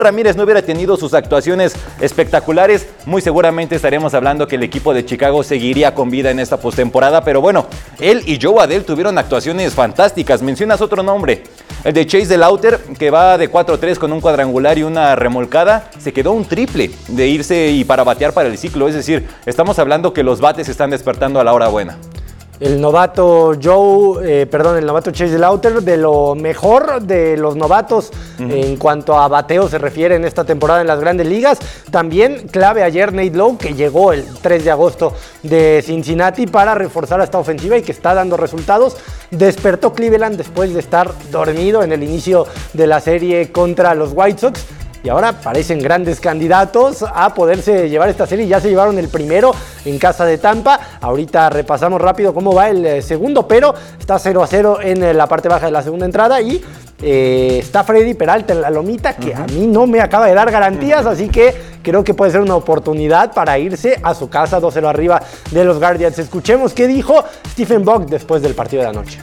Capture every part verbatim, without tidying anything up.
Ramírez no hubiera tenido sus actuaciones espectaculares, muy seguramente estaremos hablando que el equipo de Chicago seguiría con vida en esta postemporada, pero bueno, él y Joe Adell tuvieron actuaciones fantásticas. Mencionas otro nombre, el de Chase DeLauter, que va de cuatro tres con un cuadrangular y una remolcada, se quedó un triple de irse y para batear para el ciclo, es decir, estamos hablando que los bates están despertando a la hora buena. El novato Joe, eh, perdón, el novato Chase DeLauter, de lo mejor de los novatos uh-huh. en cuanto a bateo se refiere en esta temporada en las grandes ligas. También clave ayer Nate Lowe, que llegó el tres de agosto de Cincinnati para reforzar esta ofensiva y que está dando resultados. Despertó Cleveland después de estar dormido en el inicio de la serie contra los White Sox. Y ahora parecen grandes candidatos a poderse llevar esta serie. Ya se llevaron el primero en casa de Tampa. Ahorita repasamos rápido cómo va el segundo, pero está cero a cero en la parte baja de la segunda entrada. Y eh, está Freddy Peralta en la lomita, que uh-huh. a mí no me acaba de dar garantías. Uh-huh. Así que creo que puede ser una oportunidad para irse a su casa dos cero arriba de los Guardians. Escuchemos qué dijo Stephen Vogt después del partido de anoche.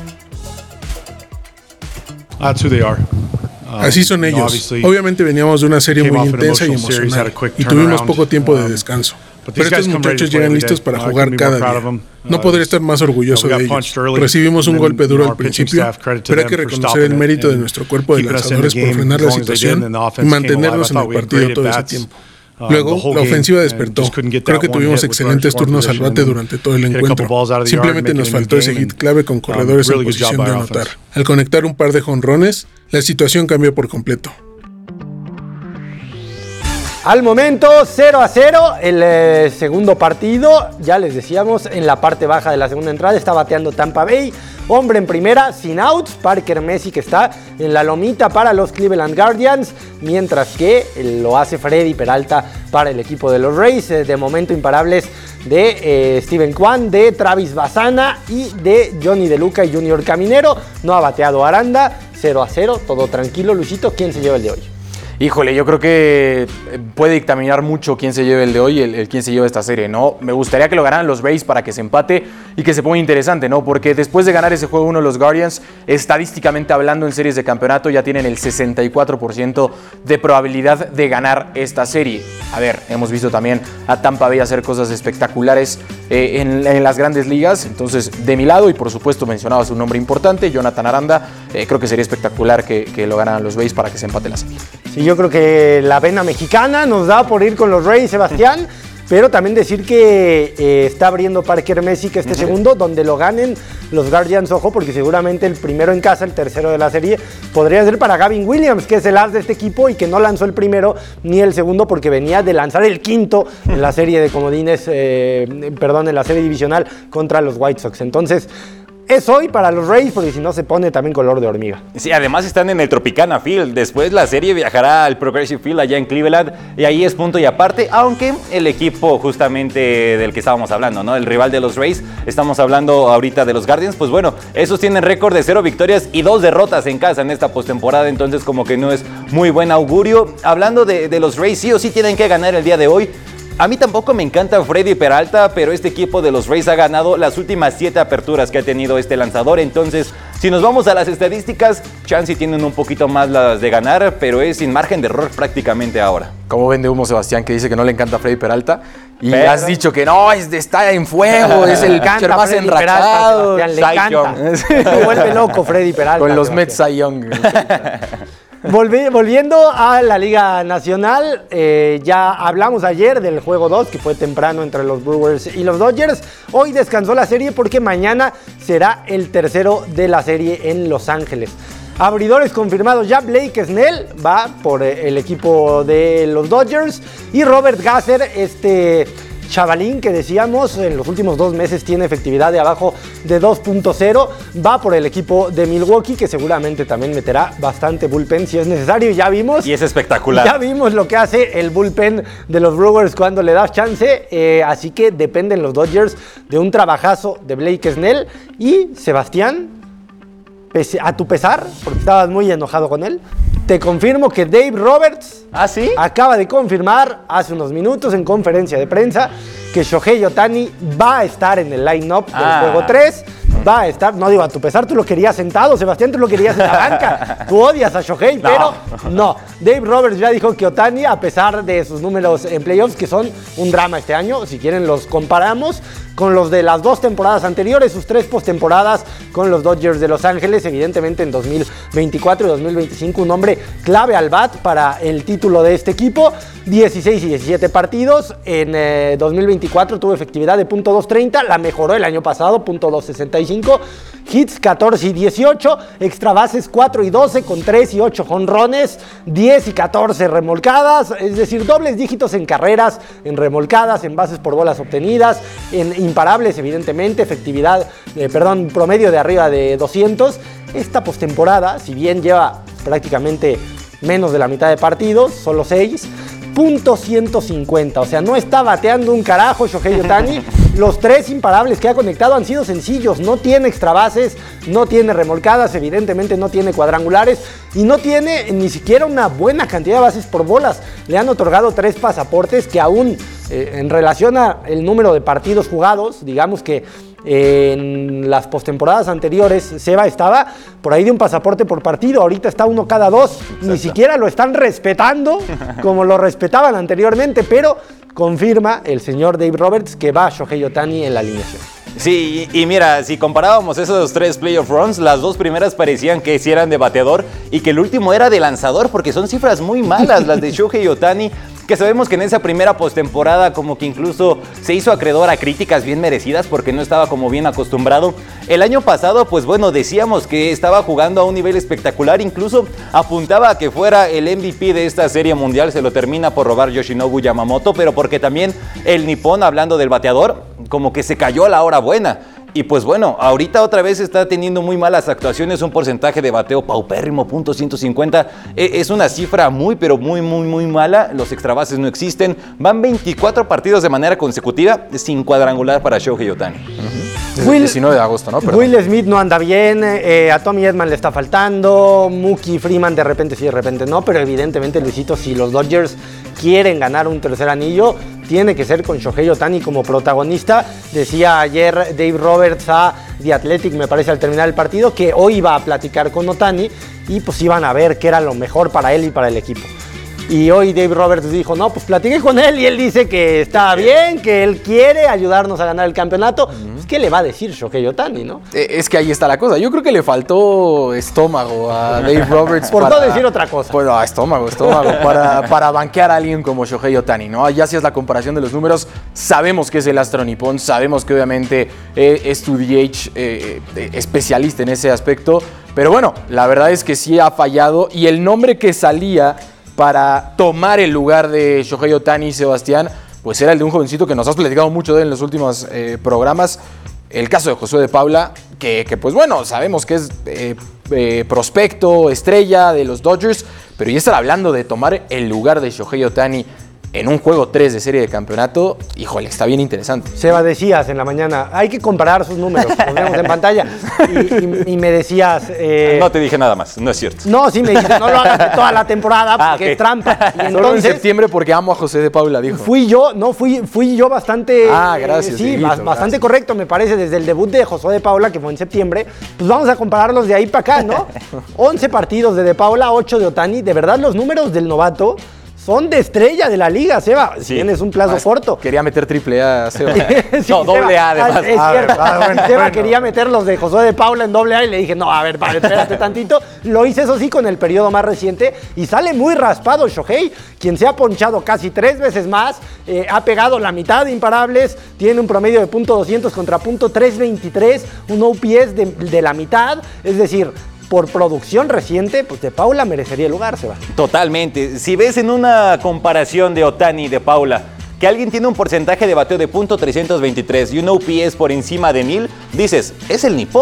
That's who they are. Así son ellos. Obviamente veníamos de una serie muy intensa y emocional y tuvimos poco tiempo de descanso. Pero estos muchachos llegan listos para jugar cada día. No podría estar más orgulloso de ellos. Recibimos un golpe duro al principio, pero hay que reconocer el mérito de nuestro cuerpo de lanzadores por frenar la situación y mantenernos en el partido todo ese tiempo. Luego, la ofensiva despertó. Creo que tuvimos excelentes turnos al bate durante todo el encuentro. Simplemente nos faltó ese hit clave con corredores en posición de anotar. Al conectar un par de jonrones, la situación cambió por completo. Al momento, cero a cero, el eh, segundo partido, ya les decíamos, en la parte baja de la segunda entrada está bateando Tampa Bay. Hombre en primera, sin outs, Parker Messi, que está en la lomita para los Cleveland Guardians, mientras que lo hace Freddy Peralta para el equipo de los Rays. Eh, de momento imparables de eh, Steven Kwan, de Travis Bassana y de Johnny De Luca y Junior Caminero. No ha bateado Aranda, cero a cero, todo tranquilo. Luisito, ¿quién se lleva el de hoy? Híjole, yo creo que puede dictaminar mucho quién se lleve el de hoy, el, el quién se lleva esta serie, ¿no? Me gustaría que lo ganaran los Rays para que se empate y que se ponga interesante, ¿no? Porque después de ganar ese juego uno, los Guardians, estadísticamente hablando en series de campeonato, ya tienen el sesenta y cuatro por ciento de probabilidad de ganar esta serie. A ver, hemos visto también a Tampa Bay hacer cosas espectaculares eh, en, en las grandes ligas. Entonces, de mi lado, y por supuesto mencionabas un nombre importante, Jonathan Aranda, eh, creo que sería espectacular que, que lo ganaran los Rays para que se empate la serie. Sí, yo creo que la vena mexicana nos da por ir con los Rays, Sebastián, pero también decir que eh, está abriendo Parker Messi, que este uh-huh. segundo, donde lo ganen los Guardians, ojo, porque seguramente el primero en casa, el tercero de la serie, podría ser para Gavin Williams, que es el as de este equipo y que no lanzó el primero ni el segundo porque venía de lanzar el quinto en la serie de comodines, eh, perdón, en la serie divisional contra los White Sox. Entonces, es hoy para los Rays, porque si no se pone también color de hormiga. Sí, además están en el Tropicana Field. Después la serie viajará al Progressive Field allá en Cleveland y ahí es punto y aparte, aunque el equipo justamente del que estábamos hablando, ¿no? El rival de los Rays, estamos hablando ahorita de los Guardians, pues bueno, esos tienen récord de cero victorias y dos derrotas en casa en esta postemporada, entonces como que no es muy buen augurio. Hablando de, de los Rays, sí o sí tienen que ganar el día de hoy. A mí tampoco me encanta Freddy Peralta, pero este equipo de los Rays ha ganado las últimas siete aperturas que ha tenido este lanzador. Entonces, si nos vamos a las estadísticas, chance tienen un poquito más las de ganar, pero es sin margen de error prácticamente ahora. ¿Cómo vende humo Sebastián, que dice que no le encanta Freddy Peralta? Y pero has dicho que no, es de, está en fuego, es el pitcher más enrachado. Peralta, le encanta. Me vuelve loco Freddy Peralta. Con los Mets Cy Young. Volví, volviendo a la Liga Nacional, eh, ya hablamos ayer del juego dos, que fue temprano entre los Brewers y los Dodgers. Hoy descansó la serie porque mañana será el tercero de la serie en Los Ángeles. Abridores confirmados ya, Blake Snell va por el equipo de los Dodgers y Robert Gasser, este chavalín que decíamos en los últimos dos meses tiene efectividad de abajo de dos punto cero, va por el equipo de Milwaukee, que seguramente también meterá bastante bullpen si es necesario. Ya vimos y es espectacular, ya vimos lo que hace el bullpen de los Brewers cuando le das chance, eh, así que dependen los Dodgers de un trabajazo de Blake Snell. Y Sebastián, pese a tu pesar, porque estabas muy enojado con él, te confirmo que Dave Roberts ¿Ah, sí? acaba de confirmar hace unos minutos en conferencia de prensa que Shohei Ohtani va a estar en el line-up del ah. juego tres. va a estar, no digo a tu pesar, tú lo querías sentado, Sebastián, tú lo querías en la banca. Tú odias a Shohei, no. pero no. Dave Roberts ya dijo que Ohtani, a pesar de sus números en playoffs, que son un drama este año, si quieren los comparamos con los de las dos temporadas anteriores, sus tres postemporadas con los Dodgers de Los Ángeles, evidentemente en dos mil veinticuatro y dos mil veinticinco, un hombre clave al bat para el título de este equipo. dieciséis y diecisiete partidos, en eh, dos mil veinticuatro tuvo efectividad de punto dos treinta, la mejoró el año pasado, punto dos sesenta y cinco, hits catorce y dieciocho, extra bases cuatro y doce con tres y ocho jonrones, diez y catorce remolcadas, es decir, dobles dígitos en carreras, en remolcadas, en bases por bolas obtenidas, en imparables evidentemente, efectividad, eh, perdón, promedio de arriba de doscientos. Esta postemporada, si bien lleva prácticamente menos de la mitad de partidos, solo seis, punto ciento cincuenta, o sea, no está bateando un carajo Shohei Ohtani. Los tres imparables que ha conectado han sido sencillos, no tiene extra bases, no tiene remolcadas, evidentemente no tiene cuadrangulares y no tiene ni siquiera una buena cantidad de bases por bolas. Le han otorgado tres pasaportes que aún eh, en relación al número de partidos jugados, digamos que en las postemporadas anteriores Seba estaba por ahí de un pasaporte por partido, ahorita está uno cada dos. Exacto. Ni siquiera lo están respetando como lo respetaban anteriormente, pero confirma el señor Dave Roberts que va Shohei Ohtani en la alineación. Sí, y, y mira, si comparábamos esos tres playoff runs, las dos primeras parecían que sí eran de bateador y que el último era de lanzador, porque son cifras muy malas las de Shohei Ohtani, que sabemos que en esa primera postemporada como que incluso se hizo acreedor a críticas bien merecidas porque no estaba como bien acostumbrado. El año pasado, pues bueno, decíamos que estaba jugando a un nivel espectacular, incluso apuntaba a que fuera el M V P de esta serie mundial, se lo termina por robar Yoshinobu Yamamoto, pero porque también el nipón, hablando del bateador, como que se cayó a la hora buena. Y pues bueno, ahorita otra vez está teniendo muy malas actuaciones, un porcentaje de bateo paupérrimo, punto ciento cincuenta. Es una cifra muy, pero muy, muy, muy mala. Los extrabases no existen. Van veinticuatro partidos de manera consecutiva sin cuadrangular para Shohei Ohtani. Uh-huh. Will, diecinueve de agosto, ¿no? Perdón. Will Smith no anda bien, eh, a Tommy Edman le está faltando, Mookie Freeman de repente sí, de repente no, pero evidentemente, Luisito, si los Dodgers quieren ganar un tercer anillo, tiene que ser con Shohei Ohtani como protagonista. Decía ayer Dave Roberts a The Athletic, me parece, al terminar el partido, que hoy iba a platicar con Ohtani y pues iban a ver qué era lo mejor para él y para el equipo. Y hoy Dave Roberts dijo, no, pues platiqué con él y él dice que está bien, que él quiere ayudarnos a ganar el campeonato. Uh-huh. Pues, ¿qué le va a decir Shohei Ohtani, no? Es que ahí está la cosa. Yo creo que le faltó estómago a Dave Roberts. Por para, no decir otra cosa. Pues no, estómago, estómago, para, para banquear a alguien como Shohei Ohtani, ¿no? Ya si es la comparación de los números, sabemos que es el astro nipón, sabemos que obviamente eh, es tu D H eh, eh, especialista en ese aspecto, pero bueno, la verdad es que sí ha fallado y el nombre que salía para tomar el lugar de Shohei Ohtani, Sebastián, pues era el de un jovencito que nos has platicado mucho de él en los últimos eh, programas, el caso de Josué de Paula, que, que pues bueno, sabemos que es eh, eh, prospecto, estrella de los Dodgers, pero ya estar hablando de tomar el lugar de Shohei Ohtani en un juego tres de serie de campeonato, híjole, está bien interesante. Seba, decías en la mañana, hay que comparar sus números, los vemos en pantalla, y, y, y me decías... Eh, no te dije nada más, no es cierto. No, sí me dijiste, no lo hagas de toda la temporada porque ah, okay. es trampa. Y entonces, solo en septiembre porque amo a José de Paula, dijo. Fui yo, no, fui, fui yo bastante... Ah, gracias. Eh, sí, Dieguito, bastante gracias. correcto, me parece, desde el debut de Josué de Paula, que fue en septiembre, pues vamos a compararlos de ahí para acá, ¿no? once partidos de De Paula, ocho de Ohtani, de verdad los números del novato son de estrella de la liga, Seba. Sí. Tienes un plazo ah, corto. Quería meter triple A, Seba. sí, no, doble A además. Ah, es a cierto. Ver, ah, bueno, Seba bueno. quería meter los de Josué de Paula en doble A y le dije, no, a ver, vale, espérate tantito. Lo hice, eso sí, con el periodo más reciente y sale muy raspado Shohei, quien se ha ponchado casi tres veces más, eh, ha pegado la mitad de imparables, tiene un promedio de punto doscientos contra punto trescientos veintitrés, un O P S de, de la mitad, es decir... por producción reciente, pues de Paula merecería el lugar, Seba. Totalmente. Si ves en una comparación de Ohtani y de Paula que alguien tiene un porcentaje de bateo de punto trescientos veintitrés y un O P S por encima de mil, dices, es el nipón.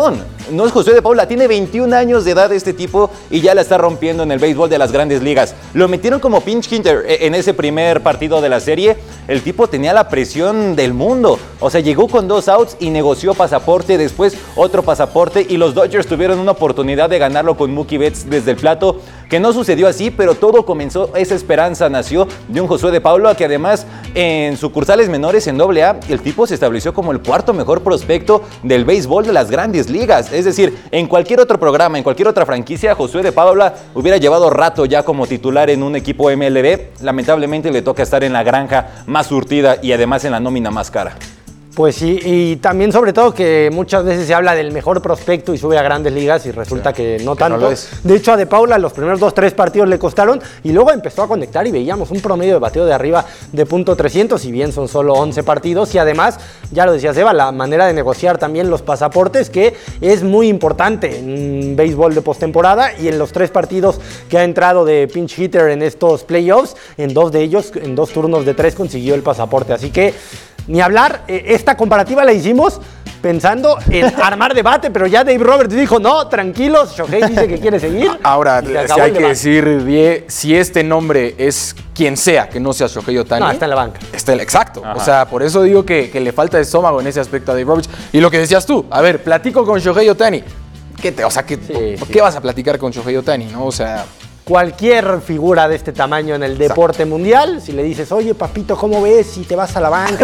no es Josué de Paula, tiene veintiún años de edad este tipo y ya la está rompiendo en el béisbol de las grandes ligas. Lo metieron como pinch hitter en ese primer partido de la serie. El tipo tenía la presión del mundo. O sea, llegó con dos outs y negoció pasaporte, después otro pasaporte y los Dodgers tuvieron una oportunidad de ganarlo con Mookie Betts desde el plato, que no sucedió así, pero todo comenzó, esa esperanza nació de un Josué de Paula que además en sucursales menores en doble A, el tipo se estableció como el cuarto mejor prospecto del béisbol de las grandes ligas. Es decir, en cualquier otro programa, en cualquier otra franquicia, Josué de Paula hubiera llevado rato ya como titular en un equipo M L B. Lamentablemente le toca estar en la granja más surtida y además en la nómina más cara. Pues sí, y también sobre todo que muchas veces se habla del mejor prospecto y sube a grandes ligas y resulta sí, que no que tanto. No de hecho, a De Paula los primeros dos, tres partidos le costaron y luego empezó a conectar y veíamos un promedio de bateo de arriba de punto trescientos, si bien son solo once partidos. Y además, ya lo decía Seba, la manera de negociar también los pasaportes, que es muy importante en béisbol de postemporada, y en los tres partidos que ha entrado de pinch hitter en estos playoffs, en dos de ellos, en dos turnos de tres, consiguió el pasaporte. Así que ni hablar, esta comparativa la hicimos pensando en armar debate, pero ya Dave Roberts dijo, no, tranquilos, Shohei dice que quiere seguir. Ahora, si hay que decir, Die, si este nombre es quien sea, que no sea Shohei Ohtani. No, está en la banca. Está el, exacto. Ajá. O sea, por eso digo que, que le falta estómago en ese aspecto a Dave Roberts. Y lo que decías tú, a ver, platico con Shohei Ohtani. ¿Qué te, o sea, ¿qué, sí, ¿por sí. qué vas a platicar con Shohei Ohtani, no? O sea... Cualquier figura de este tamaño en el deporte Exacto. mundial, si le dices, oye, papito, ¿cómo ves si te vas a la banca?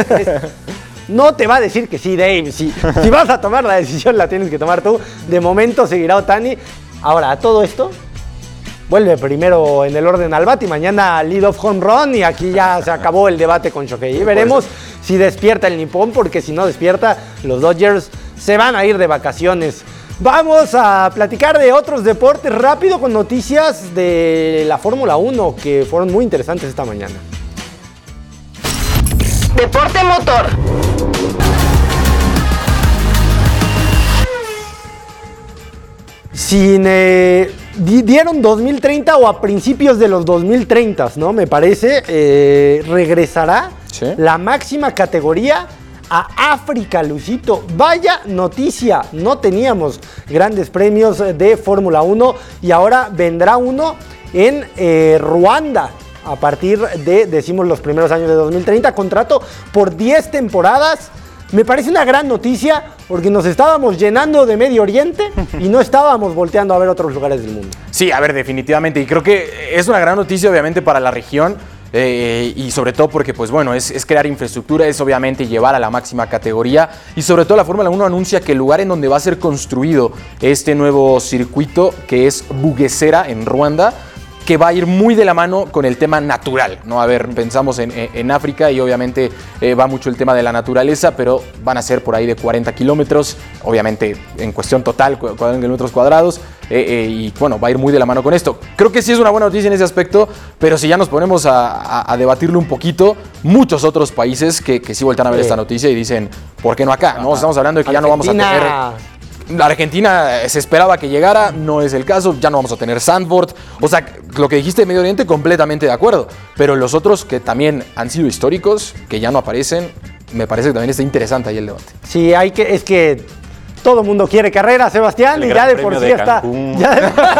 No te va a decir que sí, Dave. Si, si vas a tomar la decisión, la tienes que tomar tú. De momento seguirá Ohtani. Ahora, a todo esto, vuelve primero en el orden al bat y mañana lead-off home run y aquí ya se acabó el debate con Shohei. Y veremos si despierta el nipón, porque si no despierta, los Dodgers se van a ir de vacaciones. Vamos a platicar de otros deportes rápido con noticias de la Fórmula uno que fueron muy interesantes esta mañana. Deporte motor. Sin, eh, di, dieron dos mil treinta o a principios de los dos mil treinta, ¿no? Me parece, eh, regresará ¿Sí? la máxima categoría a África, Luisito. Vaya noticia, no teníamos grandes premios de Fórmula uno y ahora vendrá uno en eh, Ruanda a partir de, decimos, los primeros años de dos mil treinta, contrato por diez temporadas. Me parece una gran noticia porque nos estábamos llenando de Medio Oriente y no estábamos volteando a ver otros lugares del mundo. Sí, a ver, definitivamente, y creo que es una gran noticia obviamente para la región. Eh, y sobre todo porque, pues bueno, es, es crear infraestructura, es obviamente llevar a la máxima categoría y sobre todo la Fórmula uno anuncia que el lugar en donde va a ser construido este nuevo circuito, que es Bugesera en Ruanda, que va a ir muy de la mano con el tema natural, ¿no? A ver, pensamos en, en África y obviamente eh, va mucho el tema de la naturaleza, pero van a ser por ahí de cuarenta kilómetros, obviamente en cuestión total, cuarenta kilómetros cuadrados, eh, eh, y bueno, va a ir muy de la mano con esto. Creo que sí es una buena noticia en ese aspecto, pero si ya nos ponemos a, a, a debatirlo un poquito, muchos otros países que, que sí voltean a ver sí. esta noticia y dicen, ¿por qué no acá? ¿No? Estamos hablando de que Argentina. Ya no vamos a tener... La Argentina se esperaba que llegara, no es el caso, ya no vamos a tener Sandford. O sea, lo que dijiste de Medio Oriente, completamente de acuerdo. Pero los otros que también han sido históricos, que ya no aparecen, me parece que también está interesante ahí el debate. Sí, hay que, es que todo el mundo quiere carrera, Sebastián, el y ya de por sí está. Ya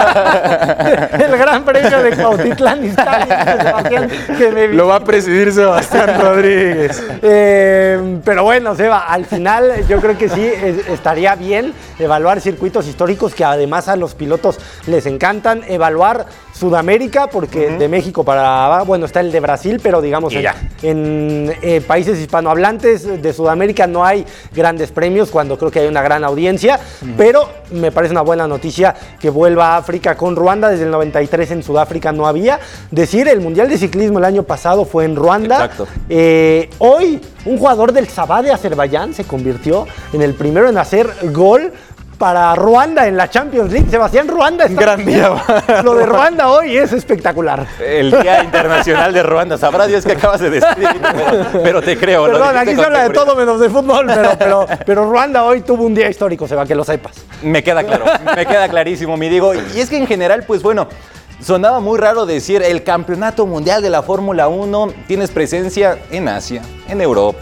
de, el Gran Premio de Cuautitlán Izcalli, Sebastián, que me lo va a presidir Sebastián Rodríguez. Eh, pero bueno, Seba, al final yo creo que sí es, estaría bien evaluar circuitos históricos que además a los pilotos les encantan, evaluar Sudamérica, porque uh-huh. de México para, bueno, está el de Brasil, pero digamos en, en eh, países hispanohablantes de Sudamérica no hay grandes premios, cuando creo que hay una gran audiencia, uh-huh. pero me parece una buena noticia que vuelva a África con Ruanda. Desde el noventa y tres en Sudáfrica no había. Decir, el Mundial de Ciclismo el año pasado fue en Ruanda. Exacto. Eh, hoy, un jugador del Sabah de Azerbaiyán se convirtió en el primero en hacer gol para Ruanda en la Champions League. Sebastián, Ruanda está... Gran día. Lo de Ruanda hoy es espectacular. El Día Internacional de Ruanda. Sabrá Dios que acabas de decir, pero, pero te creo. Perdón, aquí se habla de todo menos de fútbol, pero, pero, pero Ruanda hoy tuvo un día histórico, Seba, que lo sepas. Me queda claro, me queda clarísimo, mi Diego. Y es que en general, pues bueno, sonaba muy raro decir el campeonato mundial de la Fórmula uno, tienes presencia en Asia, en Europa,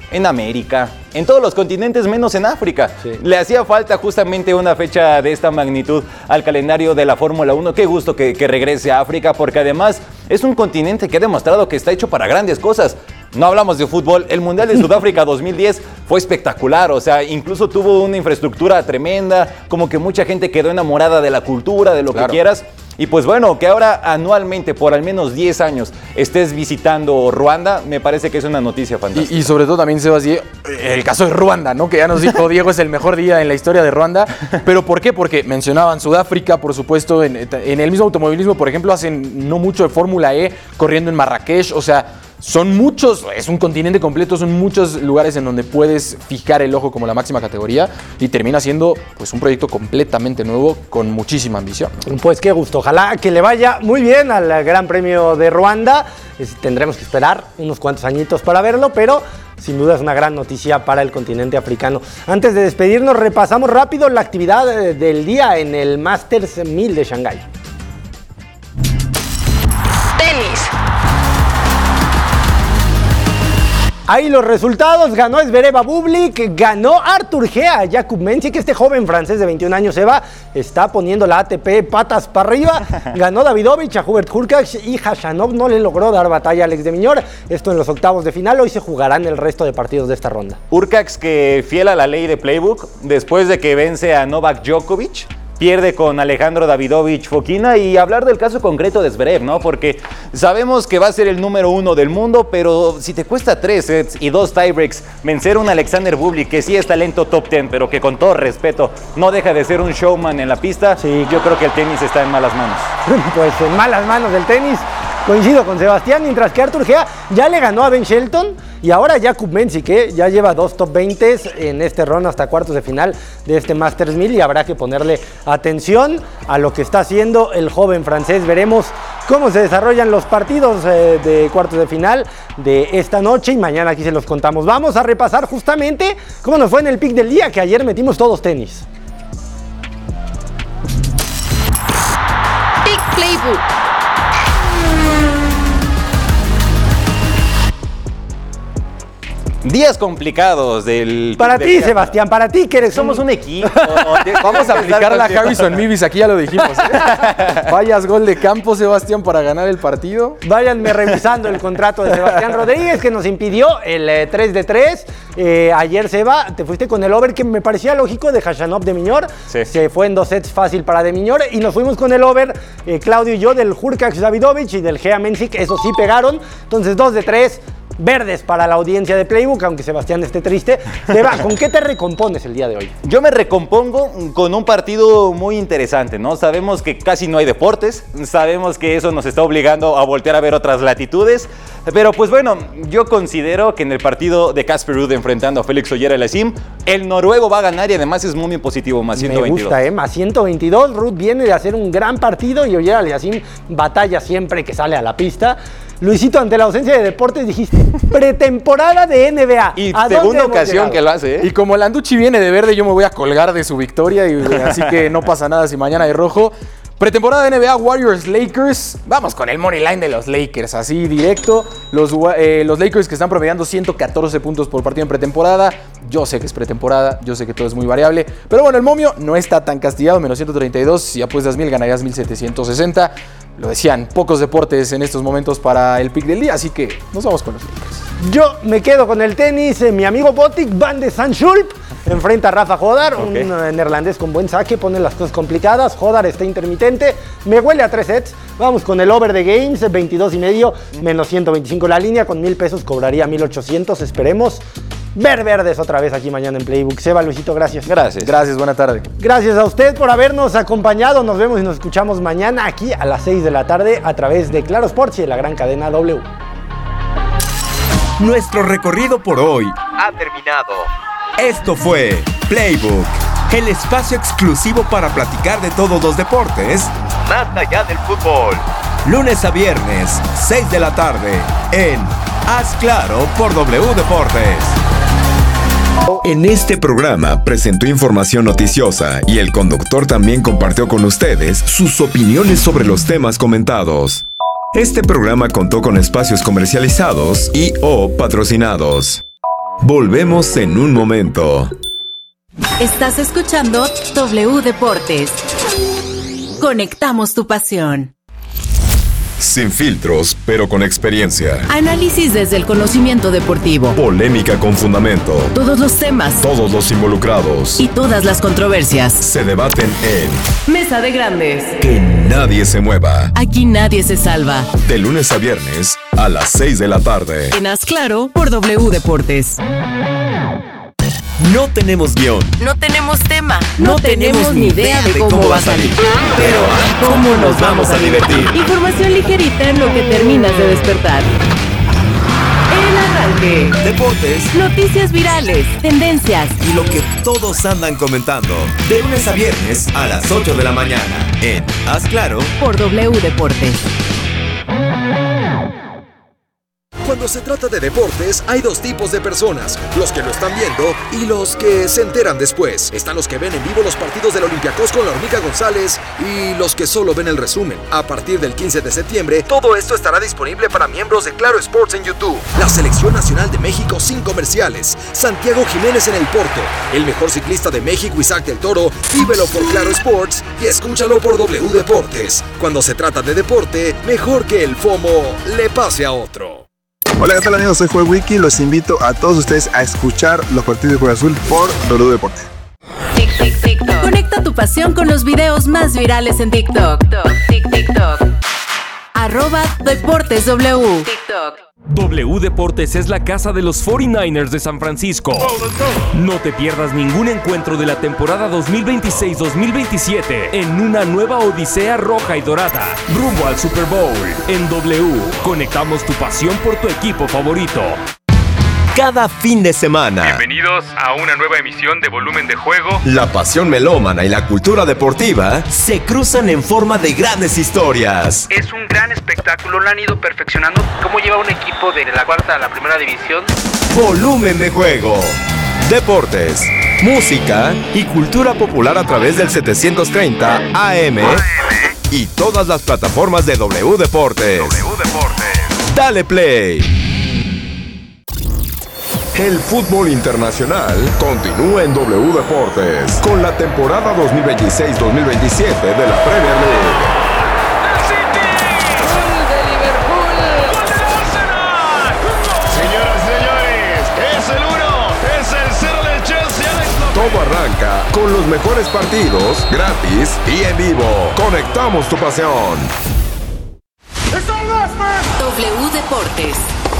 en América, en todos los continentes menos en África. Sí. Le hacía falta justamente una fecha de esta magnitud al calendario de la Fórmula uno. Qué gusto que, que regrese a África, porque además es un continente que ha demostrado que está hecho para grandes cosas. No hablamos de fútbol, el Mundial de Sudáfrica dos mil diez fue espectacular, o sea, incluso tuvo una infraestructura tremenda, como que mucha gente quedó enamorada de la cultura, de lo claro. que quieras. Y pues bueno, que ahora anualmente por al menos diez años estés visitando Ruanda, me parece que es una noticia fantástica. Y, y sobre todo también, Sebastián, el caso de Ruanda, ¿no? Que ya nos dijo Diego, es el mejor día en la historia de Ruanda. ¿Pero por qué? Porque mencionaban Sudáfrica, por supuesto, en, en el mismo automovilismo, por ejemplo, hacen no mucho de Fórmula E, corriendo en Marrakech, o sea... Son muchos, es un continente completo, son muchos lugares en donde puedes fijar el ojo como la máxima categoría y termina siendo pues un proyecto completamente nuevo con muchísima ambición. Pues qué gusto, ojalá que le vaya muy bien al Gran Premio de Ruanda. Tendremos que esperar unos cuantos añitos para verlo, pero sin duda es una gran noticia para el continente africano. Antes de despedirnos, repasamos rápido la actividad del día en el Masters mil de Shanghái. Tenis. Ahí los resultados, ganó Zverev Bublik, ganó Artur Gea, Jakub Mensik, este joven francés de veintiún años, Eva, está poniendo la A T P patas para arriba, ganó Davidovich a Hubert Hurkacz y Khachanov no le logró dar batalla a Alex de Minaur, esto en los octavos de final, hoy se jugarán el resto de partidos de esta ronda. Hurkacz, que fiel a la ley de Playbook, después de que vence a Novak Djokovic, pierde con Alejandro Davidovich Fokina, y hablar del caso concreto de Zverev, ¿no? Porque sabemos que va a ser el número uno del mundo, pero si te cuesta tres sets y dos tiebreaks vencer a un Alexander Bublik, que sí es talento top diez, pero que con todo respeto no deja de ser un showman en la pista, sí, yo creo que el tenis está en malas manos. Pues en malas manos del tenis. Coincido con Sebastián, mientras que Artur Gea ya le ganó a Ben Shelton y ahora Jakub Mensik, que ya lleva dos top veinte en este run hasta cuartos de final de este Masters mil, y habrá que ponerle atención a lo que está haciendo el joven francés. Veremos cómo se desarrollan los partidos eh, de cuartos de final de esta noche y mañana aquí se los contamos. Vamos a repasar justamente cómo nos fue en el pick del día, que ayer metimos todos tenis. Pick Playbook. Días complicados del... Para ti, Sebastián, para ti que eres... Somos un equipo. Vamos a aplicar la Harrison Mevis, aquí ya lo dijimos. ¿eh? Fallas gol de campo, Sebastián, para ganar el partido. Váyanme revisando el contrato de Sebastián Rodríguez, que nos impidió el eh, tres de tres. Eh, ayer, Seba, te fuiste con el over que me parecía lógico de Khachanov de Minaur. Sí. Se fue en dos sets fácil para de Minaur. Y nos fuimos con el over, eh, Claudio y yo, del Hurkacz Davidovich y del Gea Mensik. Eso sí pegaron. Entonces, dos de tres. Verdes para la audiencia de Playbook, aunque Sebastián esté triste. Seba, ¿con qué te recompones el día de hoy? Yo me recompongo con un partido muy interesante, ¿no? Sabemos que casi no hay deportes, sabemos que eso nos está obligando a voltear a ver otras latitudes, pero pues bueno, yo considero que en el partido de Casper Ruud enfrentando a Félix Auger-Aliassime, el noruego va a ganar y además es muy positivo, más ciento veintidós. Me gusta, ¿eh? Más ciento veintidós. Ruud viene de hacer un gran partido y Auger-Aliassime batalla siempre que sale a la pista. Luisito, ante la ausencia de deportes dijiste pretemporada de N B A. Y segunda ocasión que lo hace, ¿eh? Y como Landucci viene de verde, yo me voy a colgar de su victoria, y así que no pasa nada si mañana hay rojo. Pretemporada de N B A, Warriors-Lakers. Vamos con el money line de los Lakers, así directo. Los, eh, los Lakers que están promediando ciento catorce puntos por partido en pretemporada. Yo sé que es pretemporada, yo sé que todo es muy variable. Pero bueno, el momio no está tan castigado, menos ciento treinta y dos. Si apuestas mil, ganarías mil setecientos sesenta. Lo decían, pocos deportes en estos momentos para el pick del día, así que nos vamos con los Lakers. Yo me quedo con el tenis. Mi amigo Botic, Van de Zandschulp, enfrenta a Rafa Hodar, okay. un neerlandés con buen saque, pone las cosas complicadas. Hodar está intermitente, me huele a tres sets. Vamos con el over de games, veintidós y medio, menos ciento veinticinco la línea. Con mil pesos cobraría mil ochocientos. Esperemos ver verdes otra vez aquí mañana en Playbook. Seba, Luisito, gracias. Gracias. Gracias, buena tarde. Gracias a usted por habernos acompañado. Nos vemos y nos escuchamos mañana aquí a las seis de la tarde a través de Claro Sports y de la gran cadena W. Nuestro recorrido por hoy ha terminado. Esto fue Playbook, el espacio exclusivo para platicar de todos los deportes, más allá del fútbol. Lunes a viernes, seis de la tarde, en Haz Claro por W Deportes. En este programa presentó información noticiosa y el conductor también compartió con ustedes sus opiniones sobre los temas comentados. Este programa contó con espacios comercializados y o patrocinados. Volvemos en un momento. Estás escuchando W Deportes. Conectamos tu pasión. Sin filtros, pero con experiencia. Análisis desde el conocimiento deportivo. Polémica con fundamento. Todos los temas. Todos los involucrados. Y todas las controversias. Se debaten en Mesa de Grandes. Que nadie se mueva. Aquí nadie se salva. De lunes a viernes a las seis de la tarde. En Haz Claro por W Deportes. No tenemos guión. No tenemos tema. No, no tenemos ni idea de cómo, cómo va a salir. Pero ¿cómo nos vamos a divertir? Información ligerita en lo que terminas de despertar. El arranque. Deportes. Noticias virales. Tendencias. Y lo que todos andan comentando. De lunes a viernes a las ocho de la mañana. En Haz Claro por W Deportes. Cuando se trata de deportes, hay dos tipos de personas, los que lo están viendo y los que se enteran después. Están los que ven en vivo los partidos del Olympiacos con la Hormiga González y los que solo ven el resumen. A partir del quince de septiembre, todo esto estará disponible para miembros de Claro Sports en YouTube. La Selección Nacional de México sin comerciales. Santiago Jiménez en el Porto. El mejor ciclista de México, Isaac del Toro. Vívelo por Claro Sports y escúchalo por W Deportes. Cuando se trata de deporte, mejor que el FOMO le pase a otro. Hola, ¿qué tal amigos? Soy Joel Wiki. Los invito a todos ustedes a escuchar los partidos de Cruz Azul por W Deportes. Conecta tu pasión con los videos más virales en TikTok. TikTok. Arroba Deportes W. TikTok. W Deportes es la casa de los cuarenta y nueve ers de San Francisco. No te pierdas ningún encuentro de la temporada dos mil veintiséis dos mil veintisiete en una nueva odisea roja y dorada, rumbo al Super Bowl. En W, conectamos tu pasión por tu equipo favorito. Cada fin de semana. Bienvenidos a una nueva emisión de Volumen de Juego. La pasión melómana y la cultura deportiva se cruzan en forma de grandes historias. Es un gran espectáculo, lo han ido perfeccionando. ¿Cómo lleva un equipo de la cuarta a la primera división? Volumen de Juego. Deportes, música y cultura popular a través del setecientos treinta A M y todas las plataformas de W Deportes. W Deportes. Dale play. El fútbol internacional continúa en W Deportes con la temporada dos mil veintiséis dos mil veintisiete de la Premier League. ¡El City! ¡Gol de Liverpool! ¡Gol del Arsenal! Señoras y señores, es el uno, es el cero del Chelsea, Alex López. Todo arranca con los mejores partidos, gratis y en vivo. Conectamos tu pasión. W Deportes.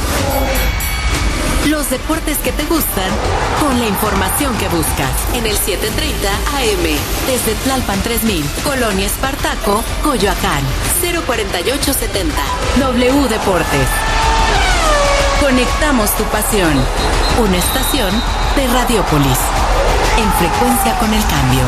Los deportes que te gustan, con la información que buscas. En el setecientos treinta A M, desde Tlalpan tres mil, Colonia Espartaco, Coyoacán, cero cuarenta y ocho setenta. W Deportes. Conectamos tu pasión. Una estación de Radiópolis. En frecuencia con el cambio.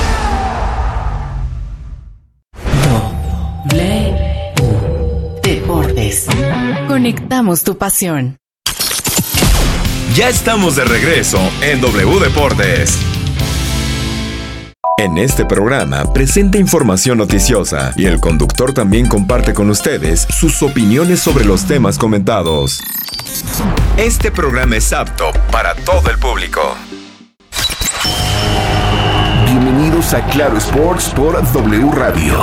W Deportes. Conectamos tu pasión. Ya estamos de regreso en W Deportes. En este programa presenta información noticiosa y el conductor también comparte con ustedes sus opiniones sobre los temas comentados. Este programa es apto para todo el público. Bienvenidos a Claro Sports por W Radio.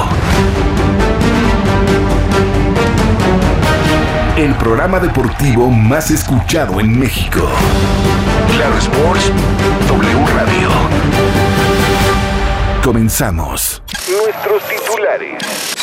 El programa deportivo más escuchado en México. Claro Sports, W Radio. Comenzamos. Nuestros titulares.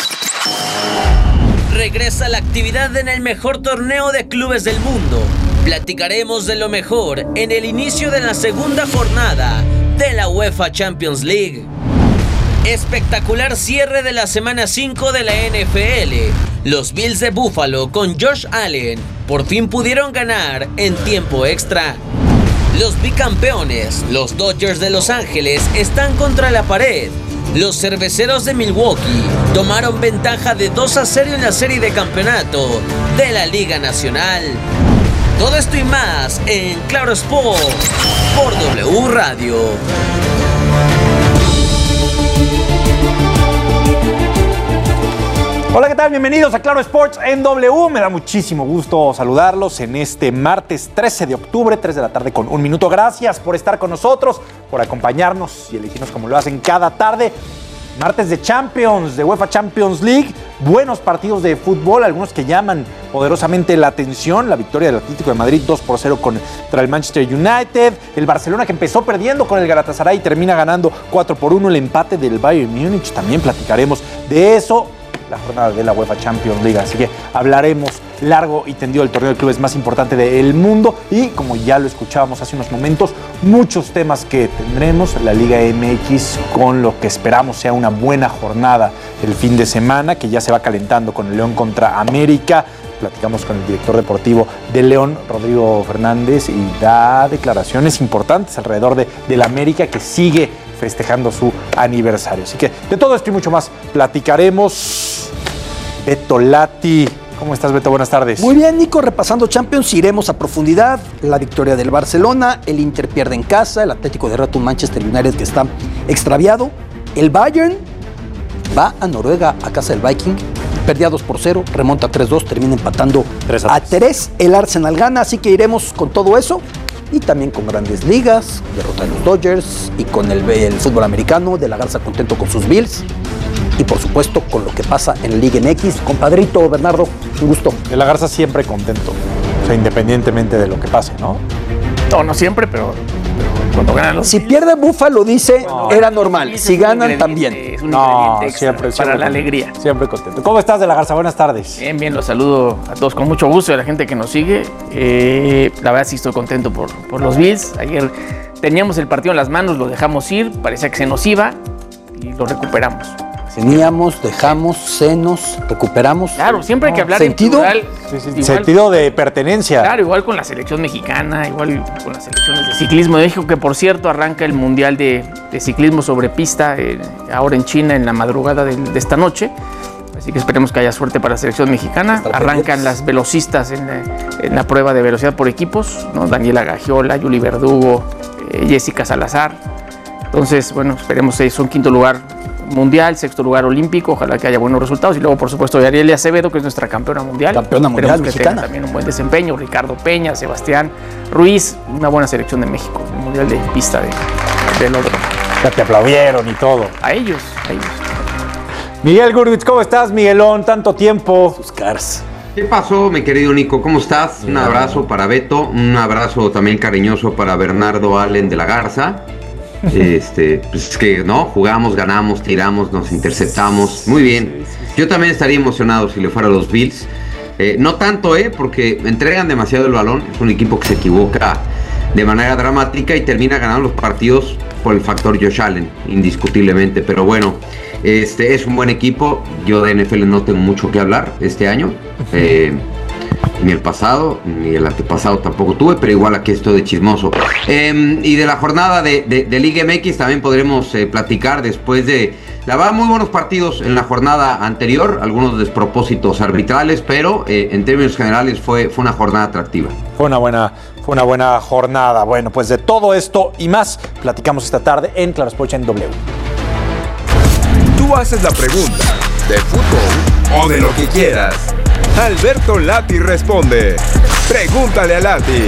Regresa la actividad en el mejor torneo de clubes del mundo. Platicaremos de lo mejor en el inicio de la segunda jornada de la UEFA Champions League. Espectacular cierre de la semana cinco de la N F L. Los Bills de Buffalo con Josh Allen por fin pudieron ganar en tiempo extra. Los bicampeones, los Dodgers de Los Ángeles, están contra la pared. Los cerveceros de Milwaukee tomaron ventaja de dos a cero en la serie de campeonato de la Liga Nacional. Todo esto y más en Claro Sports por W Radio. Hola, ¿qué tal? Bienvenidos a Claro Sports en W. Me da muchísimo gusto saludarlos en este martes trece de octubre, tres de la tarde con un minuto. Gracias por estar con nosotros, por acompañarnos y elegirnos como lo hacen cada tarde. Martes de Champions, de UEFA Champions League, buenos partidos de fútbol, algunos que llaman poderosamente la atención. La victoria del Atlético de Madrid dos por cero contra el Manchester United. El Barcelona que empezó perdiendo con el Galatasaray y termina ganando cuatro por uno. El empate del Bayern Múnich, también platicaremos de eso. La jornada de la UEFA Champions League, así que hablaremos largo y tendido del torneo de clubes más importante del mundo y, como ya lo escuchábamos hace unos momentos, muchos temas que tendremos. La Liga M X, con lo que esperamos sea una buena jornada el fin de semana, que ya se va calentando con el León contra América. Platicamos con el director deportivo de León, Rodrigo Fernández, y da declaraciones importantes alrededor de, del América, que sigue festejando su aniversario. Así que de todo esto y mucho más platicaremos. Beto Lati, ¿cómo estás, Beto? Buenas tardes. Muy bien, Nico, repasando Champions, iremos a profundidad. La victoria del Barcelona, el Inter pierde en casa, el Atlético derrota un Manchester United que está extraviado. El Bayern va a Noruega, a casa del Viking, perdía dos por cero, remonta tres dos, termina empatando a tres. El Arsenal gana, así que iremos con todo eso. Y también con grandes ligas, derrota de los Dodgers, y con el, el fútbol americano, de la Garza contento con sus Bills. Y por supuesto con lo que pasa en la Liga M X. Compadrito Bernardo, un gusto. De la Garza siempre contento, o sea, independientemente de lo que pase, ¿no? No, no siempre, pero, pero cuando ganan los... Si pierde Búfalo, dice, no, era normal. Si ganan, también. Es un no, ingrediente siempre, para siempre la alegría. Siempre contento. ¿Cómo estás, de la Garza? Buenas tardes. Bien, bien, los saludo a todos con mucho gusto, y a la gente que nos sigue. Eh, la verdad sí estoy contento por, por los Bills. Ayer teníamos el partido en las manos, lo dejamos ir, parecía que se nos iba y lo recuperamos. Teníamos, dejamos, se nos, recuperamos. Claro, siempre hay que hablar ¿Sentido? en plural. Sí, sí, igual, sentido de pertenencia. Claro, igual con la selección mexicana, igual con las selecciones de ciclismo de México, que por cierto arranca el Mundial de, de Ciclismo sobre Pista eh, ahora en China, en la madrugada de, de esta noche. Así que esperemos que haya suerte para la selección mexicana. Arrancan las velocistas en la, en la prueba de velocidad por equipos, ¿no? Daniela Gagiola, Yuli Verdugo, eh, Jessica Salazar. Entonces, bueno, esperemos que es un quinto lugar mundial, sexto lugar olímpico, ojalá que haya buenos resultados. Y luego, por supuesto, Ariel Acevedo, que es nuestra campeona mundial. Campeona mundial que mexicana. Tenga también un buen desempeño. Ricardo Peña, Sebastián Ruiz, una buena selección de México, el mundial de pista de, de Lodro. Ya te aplaudieron y todo. A ellos, a ellos. Miguel Gurwitz, ¿cómo estás, Miguelón? Tanto tiempo. Sus cars. ¿Qué pasó, mi querido Nico? ¿Cómo estás? Un abrazo para Beto, un abrazo también cariñoso para Bernardo Allen de la Garza. Este, pues es que no, jugamos, ganamos, tiramos, nos interceptamos, muy bien. Yo también estaría emocionado si le fuera a los Bills. Eh, no tanto, eh, porque entregan demasiado el balón. Es un equipo que se equivoca de manera dramática y termina ganando los partidos por el factor Josh Allen, indiscutiblemente. Pero bueno, este es un buen equipo. Yo de N F L no tengo mucho que hablar este año. Eh, Ni el pasado, ni el antepasado tampoco tuve, pero igual aquí estoy de chismoso. Eh, y de la jornada de, de, de Liga M X también podremos eh, platicar después de, la verdad, muy buenos partidos en la jornada anterior, algunos despropósitos arbitrales, pero eh, en términos generales fue, fue una jornada atractiva. Fue una buena, fue una buena jornada. Bueno, pues de todo esto y más platicamos esta tarde en Claro Sports en W. Tú haces la pregunta de fútbol o de lo que quieras. Alberto Lati responde. Pregúntale a Lati.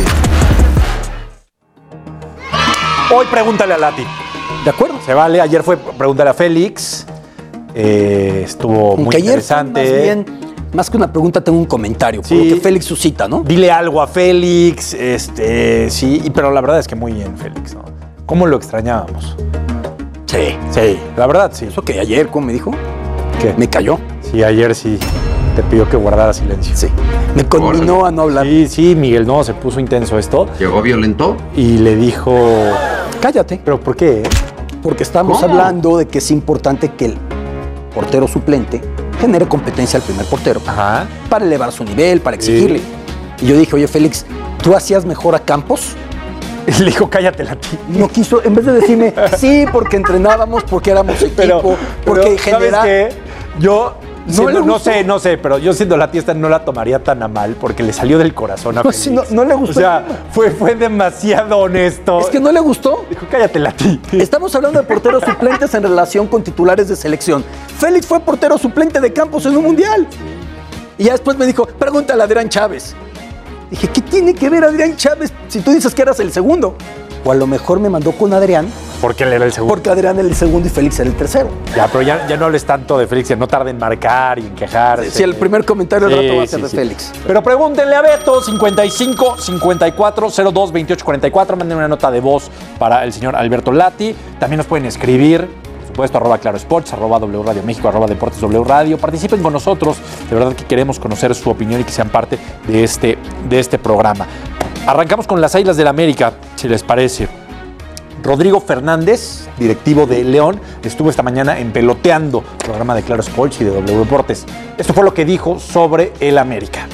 Hoy pregúntale a Lati. De acuerdo. Se vale. Ayer fue pregúntale a Félix. Eh, estuvo Aunque muy ayer interesante. Más bien, más que una pregunta, tengo un comentario. Por Sí. lo que Félix suscita, ¿no? Dile algo a Félix. Este, sí, y- pero la verdad es que muy bien, Félix, ¿no? ¿Cómo lo extrañábamos? Sí. Sí, la verdad sí. Eso que ayer, ¿cómo me dijo? ¿Qué? Me cayó. Sí, ayer sí te pidió que guardara silencio. Sí. Me conminó Órale. a no hablar. Sí, sí, Miguel, no, se puso intenso esto. ¿Llegó violento? Y le dijo... Cállate. ¿Pero por qué? Porque estamos ¿Cómo? hablando de que es importante que el portero suplente genere competencia al primer portero. Ajá. Para elevar su nivel, para exigirle. Sí. Y yo dije, oye, Félix, ¿tú hacías mejor a Campos? Le dijo, cállate, Lati. No quiso, en vez de decirme, sí, porque entrenábamos, porque éramos equipo, Pero, porque pero, ¿sabes genera... qué? Yo siendo, le no gustó. sé, no sé, pero yo siendo la esta no la tomaría tan a mal porque le salió del corazón a No, Félix. sí, no, no le gustó. O sea, fue, fue demasiado honesto. Es que no le gustó. Dijo, cállate, Lati. Estamos hablando de porteros suplentes en relación con titulares de selección. Félix fue portero suplente de Campos en un mundial. Y ya después me dijo, pregúntale a Adrián Chávez. Dije, ¿qué tiene que ver Adrián Chávez si tú dices que eras el segundo? O a lo mejor me mandó con Adrián. Porque él era el segundo. Porque Adrián era el segundo y Félix era el tercero. Ya, pero ya, ya no hables tanto de Félix, ya no tarde en marcar y en quejarse. Si el primer comentario del Sí, rato va a ser sí, de sí. Félix. Pero pregúntenle a Beto, cincuenta y cinco, cincuenta y cuatro, cero dos, veintiocho, cuarenta y cuatro. Manden una nota de voz para el señor Alberto Lati. También nos pueden escribir, por supuesto, arroba Claro Sports, arroba W Radio México, arroba Deportes W Radio. Participen con nosotros. De verdad que queremos conocer su opinión y que sean parte de este, de este programa. Arrancamos con las Águilas del América, si les parece. Rodrigo Fernández, directivo de León, estuvo esta mañana en Peloteando, programa de Claro Sports y de W Deportes. Esto fue lo que dijo sobre el América.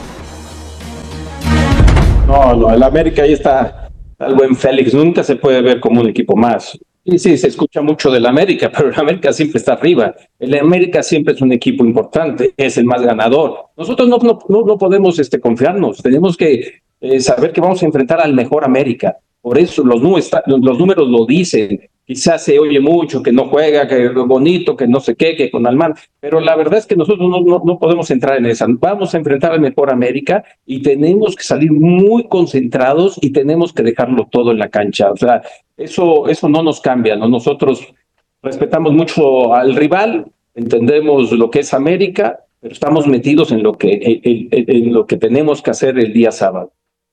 No, no, el América ahí está el buen Félix, nunca se puede ver como un equipo más. Y sí, se escucha mucho del América, pero el América siempre está arriba. El América siempre es un equipo importante, es el más ganador. Nosotros no, no, no, no podemos este, confiarnos, tenemos que eh, saber que vamos a enfrentar al mejor América. Por eso los, los números lo dicen. Quizás se oye mucho que no juega, que bonito, que no sé qué, que con Alman, pero la verdad es que nosotros no, no, no podemos entrar en esa. Vamos a enfrentar al mejor América y tenemos que salir muy concentrados y tenemos que dejarlo todo en la cancha. O sea, eso, eso no nos cambia, ¿no? Nosotros respetamos mucho al rival, entendemos lo que es América, pero estamos metidos en lo que, en, en, en lo que tenemos que hacer el día sábado.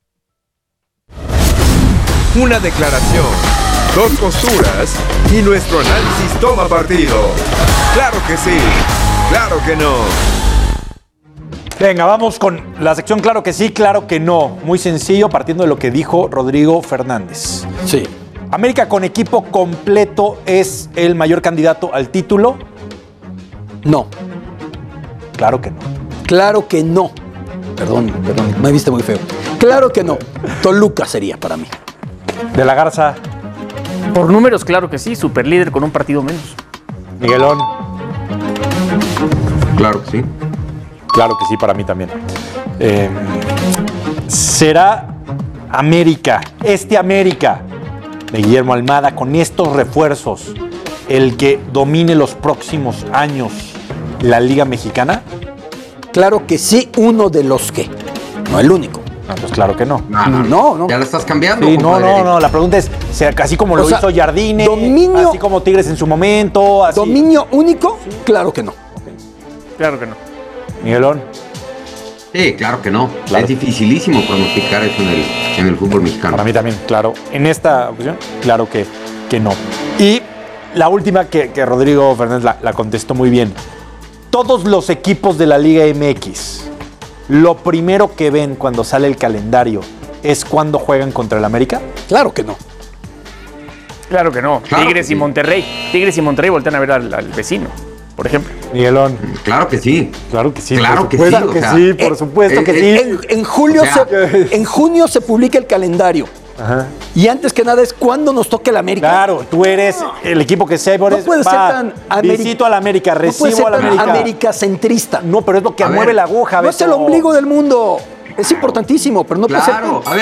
Una declaración, dos posturas y nuestro análisis toma partido. Claro que sí, claro que no. Venga, vamos con la sección Claro que sí, claro que no. Muy sencillo, partiendo de lo que dijo Rodrigo Fernández. Sí. ¿América con equipo completo es el mayor candidato al título? No. Claro que no. Claro que no. Perdón, perdón, me viste muy feo. Claro que no. Toluca sería para mí. De la Garza. Por números, claro que sí, superlíder con un partido menos. Miguelón. Claro que sí. Claro que sí, para mí también. Eh, ¿Será América, este América de Guillermo Almada, con estos refuerzos, el que domine los próximos años la Liga Mexicana? Claro que sí, uno de los que. No el único. No, pues claro que no. No, no, no. no. Ya la estás cambiando. Sí, no, compadre. no, no. La pregunta es, así como lo O sea, hizo Jardine, dominio- así como Tigres en su momento, así. ¿Dominio único? Claro que no. Claro que no. Miguelón. Sí, claro que no. Claro. Es dificilísimo pronosticar eso en el, en el fútbol mexicano. Para mí también, claro. En esta ocasión, claro que, que no. Y la última que, que Rodrigo Fernández la, la contestó muy bien. Todos los equipos de la Liga M X, lo primero que ven cuando sale el calendario es cuando juegan contra el América. Claro que no. Claro que no. Claro Tigres que y sí. Monterrey. Tigres y Monterrey voltean a ver al, al vecino, por ejemplo. Miguelón. Claro que sí. Claro que sí. Claro por que supuesto sí, o que sea, sí, por supuesto eh, que eh, sí. En, en julio O sea, se, en junio se publica el calendario. Ajá. Y antes que nada es cuando nos toque el América. Claro, tú eres el equipo que sé, No puedes ser tan Ameri- visito a la América, No puedes recibo ser a la tan América. americacentrista. No, pero es lo que A mueve ver, la aguja. No es el Beto. ombligo del mundo. Es importantísimo, pero no puede ser Claro. tan-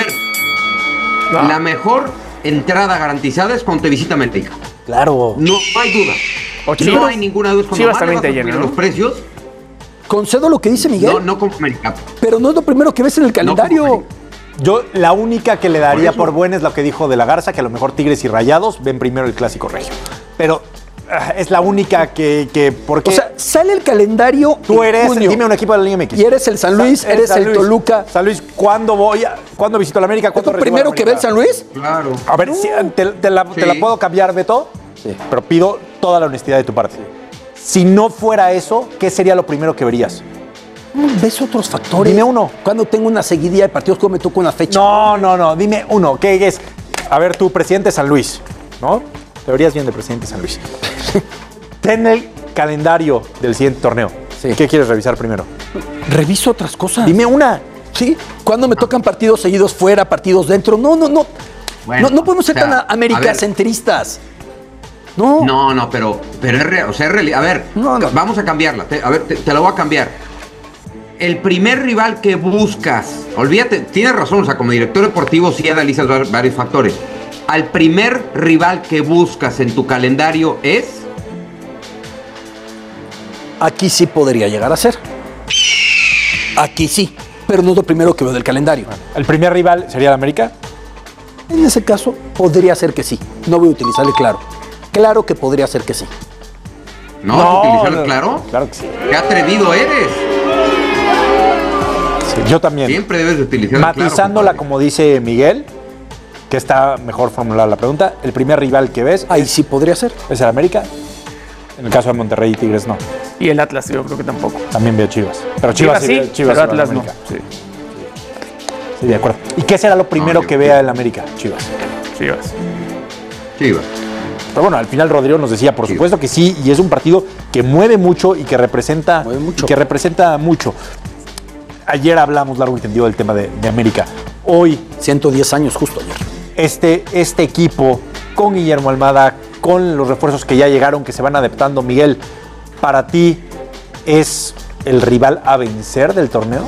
A ver. La mejor entrada garantizada es cuando te visita América. Claro. No hay duda. O No Chivas. hay ninguna duda. Cuando Chivas más también le vas te a subir llena, ¿no? los precios, Concedo lo que dice Miguel, no, no como América. pero no es lo primero que ves en el calendario. como Yo la única que le daría Por por, eso. buena es lo que dijo de la Garza, que a lo mejor Tigres y Rayados ven primero el Clásico Regio. Pero ah, es la única que, que porque O sea, sale el calendario tú en eres, junio, dime un equipo de la Liga M X. y eres el San Luis, Sa- eres San el Luis. Toluca. San Luis, ¿cuándo voy? A, ¿Cuándo visito la América? ¿Es ¿Cuándo lo recibo primero a la que ve el América? San Luis? Claro. A ver, si, te, te la, te Sí. la puedo cambiar, Beto, Sí. pero pido toda la honestidad de tu parte. Si no fuera eso, ¿qué sería lo primero que verías? ¿Ves otros factores? Dime uno. Cuando tengo una seguidilla de partidos, como me toca una fecha. No, no, no. Dime uno. ¿Qué es? A ver, tú, presidente San Luis, ¿no? Te verías bien de presidente San Luis. Ten el calendario del siguiente torneo. Sí. ¿Qué quieres revisar primero? Reviso otras cosas. Dime una. Sí, cuando me tocan partidos seguidos fuera, partidos dentro. No, no, no. Bueno, no, no podemos ser o sea, tan americacentristas. No. No, no, pero, pero es real. O sea, es real. A ver, no, no. vamos a cambiarla. Te, a ver, te, te la voy a cambiar. El primer rival que buscas, olvídate, tienes razón, o sea, como director deportivo sí analizas varios factores. Al primer rival que buscas en tu calendario es... Aquí sí podría llegar a ser. Aquí sí, pero no es lo primero que veo del calendario. ¿El primer rival sería el América? En ese caso, podría ser que sí. No voy a utilizarle claro. Claro que podría ser que sí. ¿No? no ¿Utilizarle no, claro? Claro que sí. ¡Qué atrevido eres! Sí, yo también. Siempre debes de utilizar matizándola, claro, como dice Miguel, que está mejor formulada la pregunta. El primer rival que ves... Ahí sí podría ser. ¿Es el América? En el caso de Monterrey y Tigres, no. Y el Atlas, yo creo que tampoco. También veo Chivas. Pero Chivas, Chivas sí, Chivas pero Atlas no. Sí. Sí, de acuerdo. ¿Y qué será lo primero no, que vea el América? Chivas. Chivas. Chivas. Pero bueno, al final Rodrigo nos decía, por Chivas. Supuesto que sí, y es un partido que mueve mucho y que representa mucho. Y que representa mucho. Ayer hablamos largo y tendido del tema de, de América. Hoy... ciento diez años justo ayer. Este, este equipo, con Guillermo Almada, con los refuerzos que ya llegaron, que se van adaptando, Miguel, ¿para ti es el rival a vencer del torneo?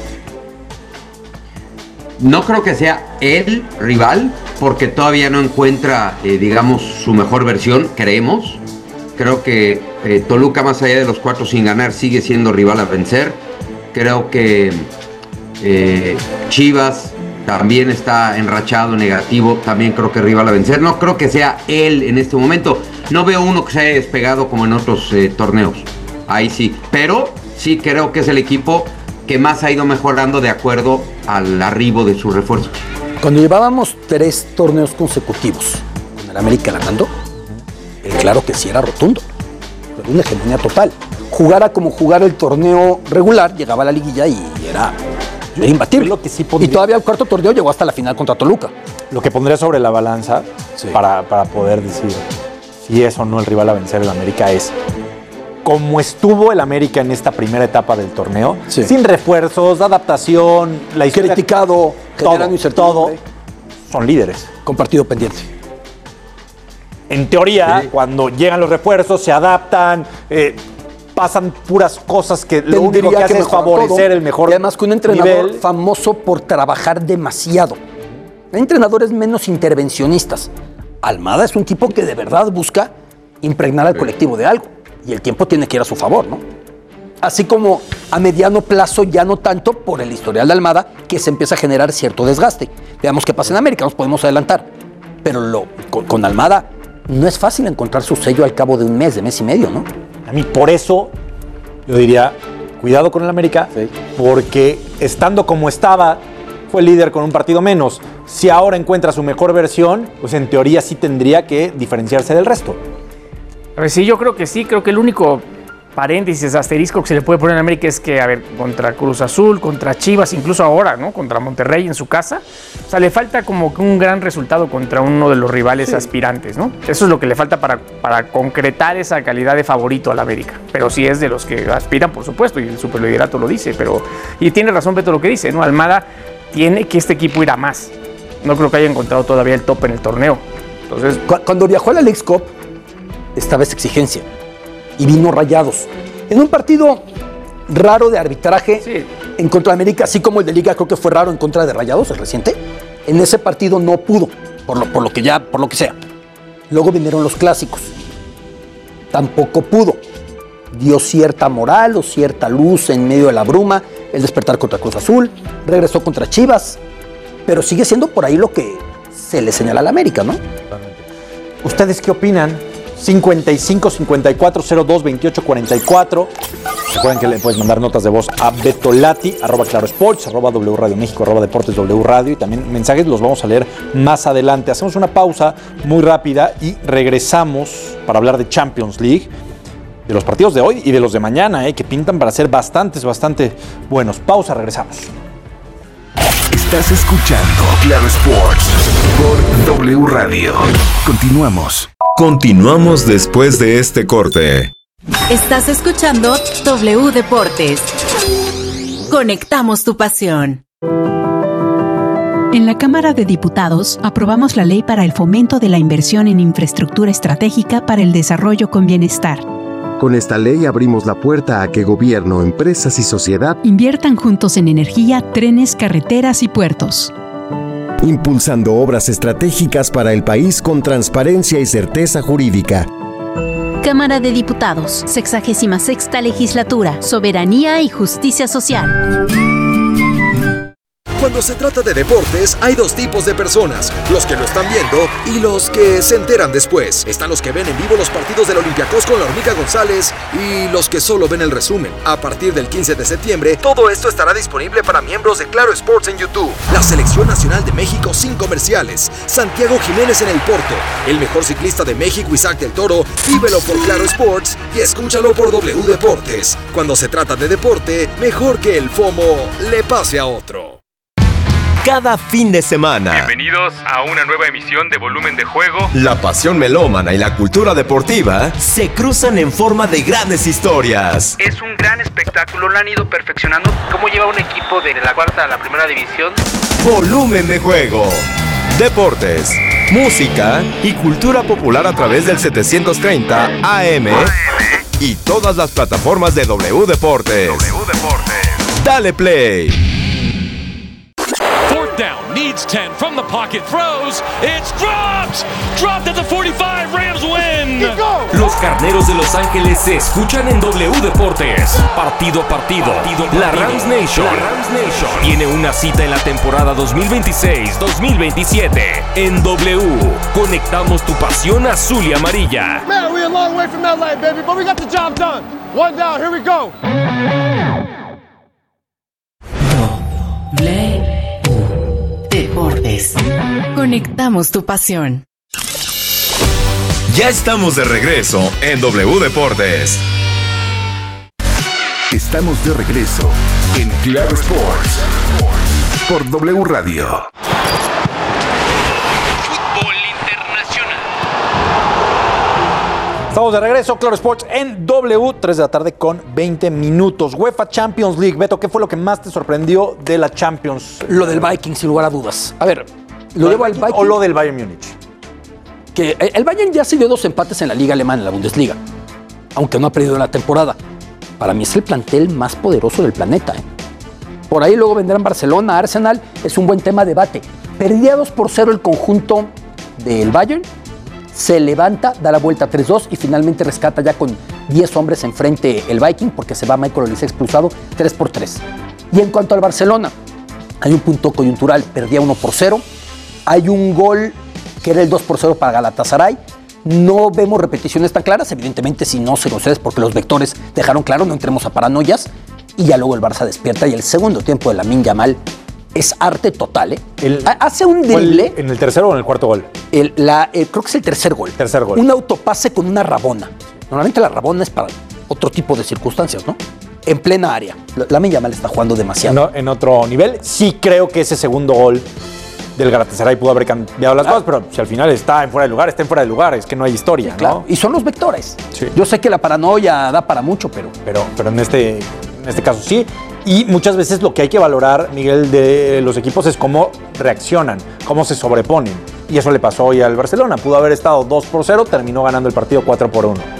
No creo que sea el rival, porque todavía no encuentra, eh, digamos, su mejor versión, creemos. Creo que eh, Toluca, más allá de los cuatro sin ganar, sigue siendo rival a vencer. Creo que eh, Chivas también está enrachado, negativo, también creo que es rival a vencer. No creo que sea él en este momento. No veo uno que se haya despegado como en otros eh, torneos. Ahí sí, pero sí creo que es el equipo que más ha ido mejorando de acuerdo al arribo de sus refuerzos. Cuando llevábamos tres torneos consecutivos con el América ganando, el claro que sí era rotundo. Era una hegemonía total. Jugara como jugara el torneo regular, llegaba a la liguilla y era, era imbatible. Lo que sí pondría, y todavía el cuarto torneo llegó hasta la final contra Toluca. Lo que pondría sobre la balanza, sí, para, para poder decir si es o no el rival a vencer el América es... como estuvo el América en esta primera etapa del torneo, sí, sin refuerzos, adaptación, la historia, criticado, todo, todo, son líderes. Con partido pendiente. En teoría, sí, cuando llegan los refuerzos, se adaptan, eh, pasan puras cosas que lo único que, que hace es favorecer todo, el mejor y además que un entrenador nivel. Famoso por trabajar demasiado. Hay entrenadores menos intervencionistas. Almada es un tipo que de verdad busca impregnar al colectivo de algo. Y el tiempo tiene que ir a su favor, ¿no? Así como a mediano plazo ya no tanto por el historial de Almada, que se empieza a generar cierto desgaste. Veamos qué pasa en América, nos podemos adelantar. Pero lo, con, con Almada no es fácil encontrar su sello al cabo de un mes, de mes y medio, ¿no? A mí por eso yo diría, cuidado con el América, sí, porque estando como estaba, fue líder con un partido menos. Si ahora encuentra su mejor versión, pues en teoría sí tendría que diferenciarse del resto. A ver, sí, yo creo que sí, creo que el único paréntesis, asterisco que se le puede poner en América es que, a ver, contra Cruz Azul, contra Chivas, incluso ahora, ¿no? Contra Monterrey en su casa, o sea, le falta como que un gran resultado contra uno de los rivales sí, aspirantes, ¿no? Eso es lo que le falta para, para concretar esa calidad de favorito al América, pero sí es de los que aspiran, por supuesto, y el superliderato lo dice, pero, y tiene razón Beto lo que dice, ¿no? Almada tiene que este equipo ir a más, no creo que haya encontrado todavía el tope en el torneo, entonces... Cuando viajó a la Leagues Cup, estaba esa exigencia y vino Rayados en un partido raro de arbitraje, sí, en contra de América, así como el de Liga creo que fue raro en contra de Rayados, el reciente. En ese partido no pudo, por lo, por lo que ya, por lo que sea. Luego vinieron los clásicos, tampoco pudo. Dio cierta moral o cierta luz en medio de la bruma, el despertar contra Cruz Azul, regresó contra Chivas, pero sigue siendo por ahí lo que se le señala a la América, ¿no? ¿Ustedes qué opinan? cincuenta y cinco, cincuenta y cuatro, cero dos, veintiocho, cuarenta y cuatro. Recuerden que le puedes mandar notas de voz a Betolati, arroba Claro Sports, arroba W Radio México, arroba Deportes W Radio, y también mensajes los vamos a leer más adelante. Hacemos una pausa muy rápida y regresamos para hablar de Champions League, de los partidos de hoy y de los de mañana, eh, que pintan para ser bastantes, bastante buenos. Pausa, regresamos. Estás escuchando Claro Sports por W Radio. Continuamos. Continuamos después de este corte. Estás escuchando W Deportes. Conectamos tu pasión. En la Cámara de Diputados aprobamos la ley para el fomento de la inversión en infraestructura estratégica para el desarrollo con bienestar. Con esta ley abrimos la puerta a que gobierno, empresas y sociedad inviertan juntos en energía, trenes, carreteras y puertos. Impulsando obras estratégicas para el país con transparencia y certeza jurídica. Cámara de Diputados, sexagésima sexta legislatura, Soberanía y Justicia Social. Cuando se trata de deportes, hay dos tipos de personas, los que lo están viendo y los que se enteran después. Están los que ven en vivo los partidos del Olympiacos con la Hormiga González y los que solo ven el resumen. A partir del quince de septiembre, todo esto estará disponible para miembros de Claro Sports en YouTube. La Selección Nacional de México sin comerciales, Santiago Jiménez en el Porto, el mejor ciclista de México Isaac del Toro, vívelo por Claro Sports y escúchalo por W Deportes. Cuando se trata de deporte, mejor que el FOMO le pase a otro. Cada fin de semana. Bienvenidos a una nueva emisión de Volumen de Juego. La pasión melómana y la cultura deportiva se cruzan en forma de grandes historias. Es un gran espectáculo, lo han ido perfeccionando. ¿Cómo lleva un equipo de la cuarta a la primera división? Volumen de Juego. Deportes, música y cultura popular a través del setecientos treinta A M y todas las plataformas de W Deportes. W Deportes. Dale play. Down, needs ten from the pocket, throws, it's dropped, dropped at the forty-five, Rams win. Los Carneros de Los Ángeles se escuchan en W Deportes, partido a partido. partido, partido. La Rams Nation, la Rams Nation tiene una cita en la temporada dos mil veintiséis dos mil veintisiete en W. Conectamos tu pasión azul y amarilla. Man, we're a long way from L A, baby, but we got the job done. One down, here we go. Deportes. Conectamos tu pasión. Ya estamos de regreso en W Deportes. Estamos de regreso en Claro Sports por W Radio. Fútbol internacional. Estamos de regreso, Claro Sports en W, tres de la tarde con veinte minutos. UEFA Champions League. Beto, ¿qué fue lo que más te sorprendió de la Champions? Lo del Viking, sin lugar a dudas. A ver, lo, ¿Lo llevo al Viking o lo del Bayern Múnich? Que el Bayern ya se dio dos empates en la Liga Alemana, en la Bundesliga, aunque no ha perdido en la temporada. Para mí es el plantel más poderoso del planeta. ¿eh? Por ahí luego vendrán Barcelona, Arsenal, es un buen tema de debate. Perdía dos por cero el conjunto del Bayern, se levanta, da la vuelta tres dos y finalmente rescata ya con diez hombres enfrente el Viking porque se va Michael Olise expulsado tres por tres. Y en cuanto al Barcelona, hay un punto coyuntural, perdía uno por cero, hay un gol que era el dos por cero para Galatasaray. No vemos repeticiones tan claras, evidentemente si no se concedes porque los vectores dejaron claro, no entremos a paranoias, y ya luego el Barça despierta y el segundo tiempo de Lamine Yamal es arte total, ¿eh? El, Hace un drible. ¿En el tercero o en el cuarto gol? El, la, el, creo que es el tercer gol. Tercer gol. Un autopase con una rabona. Normalmente la rabona es para otro tipo de circunstancias, ¿no? En plena área. Lamine Yamal está jugando demasiado. No, en otro nivel. Sí creo que ese segundo gol del Galatasaray pudo haber cambiado las cosas, pero si al final está en fuera de lugar, está en fuera de lugar, es que no hay historia, claro. ¿no? Y son los vectores. Sí. Yo sé que la paranoia da para mucho, pero... Pero, pero en, este, en este caso sí. Y muchas veces lo que hay que valorar, Miguel, de los equipos es cómo reaccionan, cómo se sobreponen. Y eso le pasó hoy al Barcelona. Pudo haber estado dos por cero, terminó ganando el partido cuatro por uno.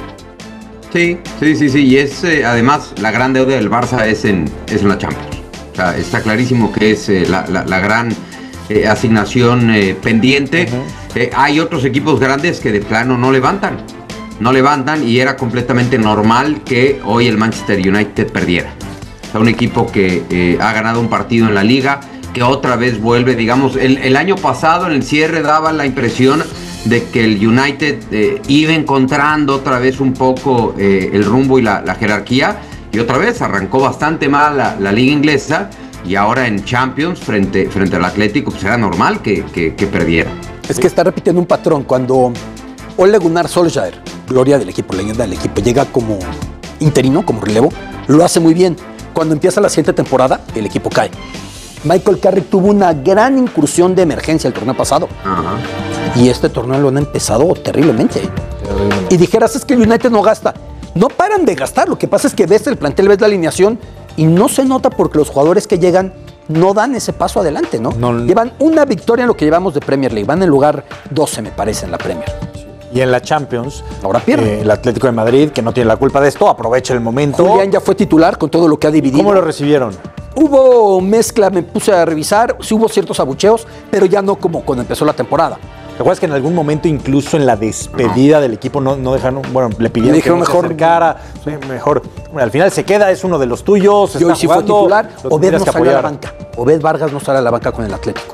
Sí, sí, sí, sí. Y es, eh, además, la gran deuda del Barça es en, es en la Champions. O sea, está clarísimo que es eh, la, la, la gran eh, asignación eh, pendiente. Uh-huh. Eh, hay otros equipos grandes que de plano no levantan. No levantan y era completamente normal que hoy el Manchester United perdiera. O sea, un equipo que eh, ha ganado un partido en la Liga, que otra vez vuelve, digamos, el, el año pasado en el cierre daba la impresión de que el United eh, iba encontrando otra vez un poco eh, el rumbo y la, la jerarquía, y otra vez arrancó bastante mal la, la Liga Inglesa, y ahora en Champions frente, frente al Atlético pues era normal que, que, que perdiera. Es que está repitiendo un patrón. Cuando Ole Gunnar Solskjaer, gloria del equipo, leyenda del equipo, llega como interino, como relevo, lo hace muy bien. Cuando empieza la siguiente temporada, el equipo cae. Michael Carrick tuvo una gran incursión de emergencia el torneo pasado. Ajá. Y este torneo lo han empezado terriblemente. Terrible. Y dijeras, es que el United no gasta. No paran de gastar. Lo que pasa es que ves el plantel, ves la alineación y no se nota porque los jugadores que llegan no dan ese paso adelante, ¿no? No, no. Llevan una victoria en lo que llevamos de Premier League. Van en lugar doce, me parece, en la Premier. Y en la Champions, ahora pierde. Eh, el Atlético de Madrid, que no tiene la culpa de esto, aprovecha el momento. Julián ya fue titular con todo lo que ha dividido. ¿Cómo lo recibieron? Hubo mezcla, me puse a revisar, sí hubo ciertos abucheos, pero ya no como cuando empezó la temporada. ¿Te acuerdas que en algún momento, incluso en la despedida no. del equipo, no, no dejaron, bueno, le pidieron le que no mejor, se acercara, sí, mejor, bueno, al final se queda, es uno de los tuyos, y hoy sí fue titular, Obed no salió a la banca, Obed Vargas no sale a la banca con el Atlético.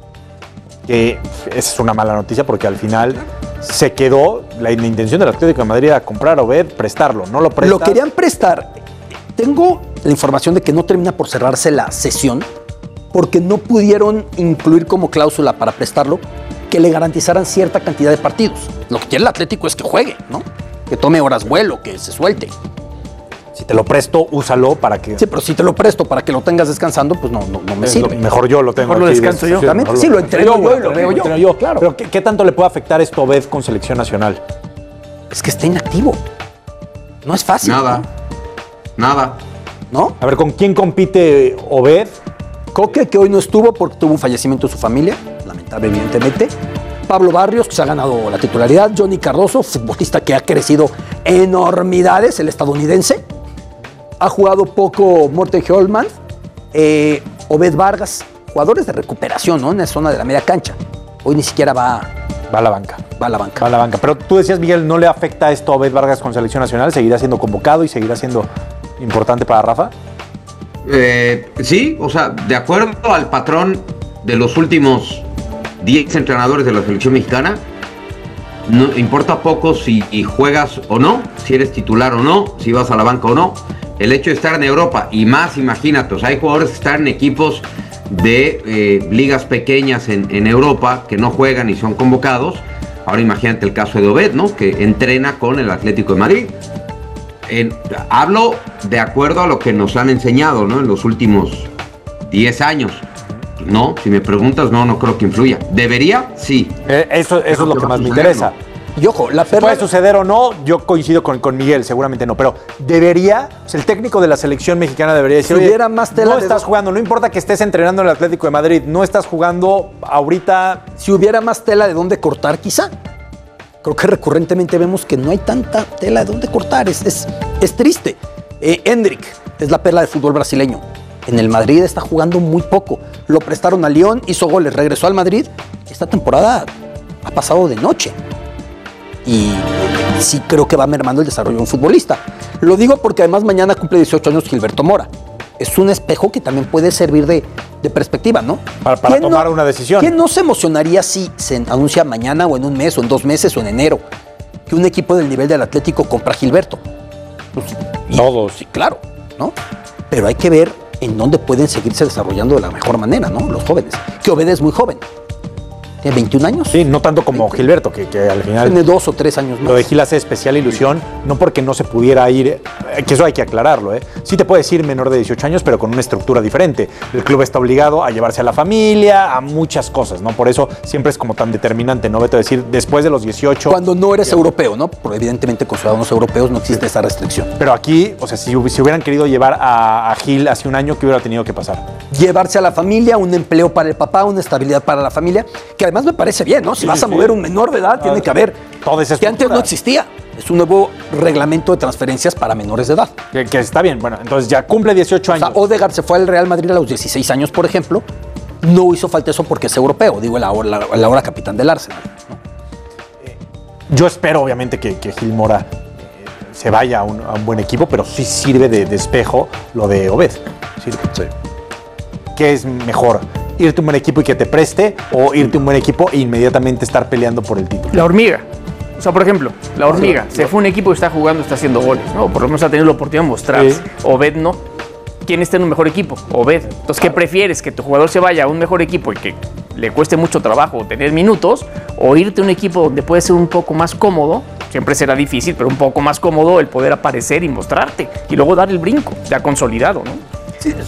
Que esa es una mala noticia porque al final se quedó, la, la intención del Atlético de Madrid era comprar a Obed, prestarlo, no lo prestas. Lo querían prestar, tengo la información de que no termina por cerrarse la sesión porque no pudieron incluir como cláusula para prestarlo que le garantizaran cierta cantidad de partidos. Lo que quiere el Atlético es que juegue, ¿no? Que tome horas vuelo, que se suelte. Si te lo presto, úsalo para que... Sí, pero si te lo presto para que lo tengas descansando, pues no, no, no me es sirve. Lo, mejor yo lo tengo Mejor aquí. lo descanso yo. Exactamente, sí, lo entreno yo y lo veo yo. yo. Claro. Pero ¿qué, ¿qué tanto le puede afectar esto a Obed con selección nacional? Es que está inactivo. No es fácil. Nada. ¿no? Nada. ¿No? A ver, ¿con quién compite Obed? Coque, que hoy no estuvo porque tuvo un fallecimiento de su familia, lamentable evidentemente. Pablo Barrios, que se ha ganado la titularidad. Johnny Cardoso, futbolista que ha crecido enormidades, el estadounidense. Ha jugado poco Morten Holman. Eh, Obed Vargas, jugadores de recuperación, ¿no? En la zona de la media cancha. Hoy ni siquiera va... Va a la banca. Va a la banca. Va a la banca. Pero tú decías, Miguel, ¿no le afecta esto a Obed Vargas con selección nacional? ¿Seguirá siendo convocado y seguirá siendo importante para Rafa? Eh, sí, o sea, de acuerdo al patrón de los últimos diez entrenadores de la selección mexicana, no importa poco si juegas o no, si eres titular o no, si vas a la banca o no. El hecho de estar en Europa, y más, imagínate, o sea, hay jugadores que están en equipos de eh, ligas pequeñas en, en Europa que no juegan y son convocados. Ahora imagínate el caso de Obed, ¿no? Que entrena con el Atlético de Madrid. En, hablo de acuerdo a lo que nos han enseñado, ¿no? En los últimos diez años. No, si me preguntas, no, no creo que influya. ¿Debería? Sí. Eh, eso eso es lo que más me interesa. Y ojo, la perla... ¿Puede suceder o no? Yo coincido con, con Miguel, seguramente no, pero debería, o sea, el técnico de la selección mexicana debería decir, si hubiera más tela no de estás do... jugando, no importa que estés entrenando en el Atlético de Madrid, no estás jugando ahorita... Si hubiera más tela de dónde cortar, quizá. Creo que recurrentemente vemos que no hay tanta tela de dónde cortar, es, es, es triste. Eh, Endrick es la perla del fútbol brasileño. En el Madrid está jugando muy poco. Lo prestaron a Lyon, hizo goles, regresó al Madrid. Esta temporada ha pasado de noche. Y sí creo que va mermando el desarrollo de un futbolista. Lo digo porque además mañana cumple dieciocho años Gilberto Mora. Es un espejo que también puede servir de, de perspectiva, ¿no? Para, para tomar no, una decisión. ¿Quién no se emocionaría si se anuncia mañana o en un mes o en dos meses o en enero que un equipo del nivel del Atlético compra a Gilberto? Pues, y, Todos. Sí, claro, ¿no? Pero hay que ver en dónde pueden seguirse desarrollando de la mejor manera, ¿no? Los jóvenes. Que Obed es muy joven. ¿Tiene veintiún años? Sí, no tanto como Gilberto, que, que al final... Tiene dos o tres años más. Lo de Gil hace especial ilusión, no porque no se pudiera ir, que eso hay que aclararlo, ¿eh? Sí te puedes ir menor de dieciocho años, pero con una estructura diferente. El club está obligado a llevarse a la familia, a muchas cosas, ¿no? Por eso siempre es como tan determinante, ¿no? Beto, decir, después de los dieciocho... Cuando no eres europeo, ¿no? Porque evidentemente con ciudadanos europeos no existe esa restricción. Pero aquí, o sea, si, si hubieran querido llevar a, a Gil hace un año, ¿qué hubiera tenido que pasar? Llevarse a la familia, un empleo para el papá, una estabilidad para la familia, que además me parece bien, ¿no? Si sí, vas a mover sí. un menor de edad, ah, tiene que haber... Todo esa que antes no existía. Es un nuevo reglamento de transferencias para menores de edad. Que, que está bien, bueno, entonces ya cumple dieciocho años. O sea, Odegaard se fue al Real Madrid a los dieciséis años, por ejemplo. No hizo falta eso porque es europeo, digo, el ahora, la, el ahora capitán del Arsenal, ¿no? Yo espero, obviamente, que, que Gil Mora eh, se vaya a un, a un buen equipo, pero sí sirve de, de espejo lo de Obed. Sirve. Sí. ¿Qué es mejor? ¿Irte a un buen equipo y que te preste o irte a un buen equipo e inmediatamente estar peleando por el título? La hormiga. O sea, por ejemplo, la hormiga. Sí, se fue un equipo que está jugando, está haciendo goles, ¿no? Por lo menos ha tenido la oportunidad de mostrarse. Sí. Obed no. ¿Quién está en un mejor equipo? Obed. Entonces, ¿qué prefieres? ¿Que tu jugador se vaya a un mejor equipo y que le cueste mucho trabajo tener minutos? ¿O irte a un equipo donde puede ser un poco más cómodo? Siempre será difícil, pero un poco más cómodo el poder aparecer y mostrarte. Y luego dar el brinco, ya consolidado, ¿no? Sí, eso.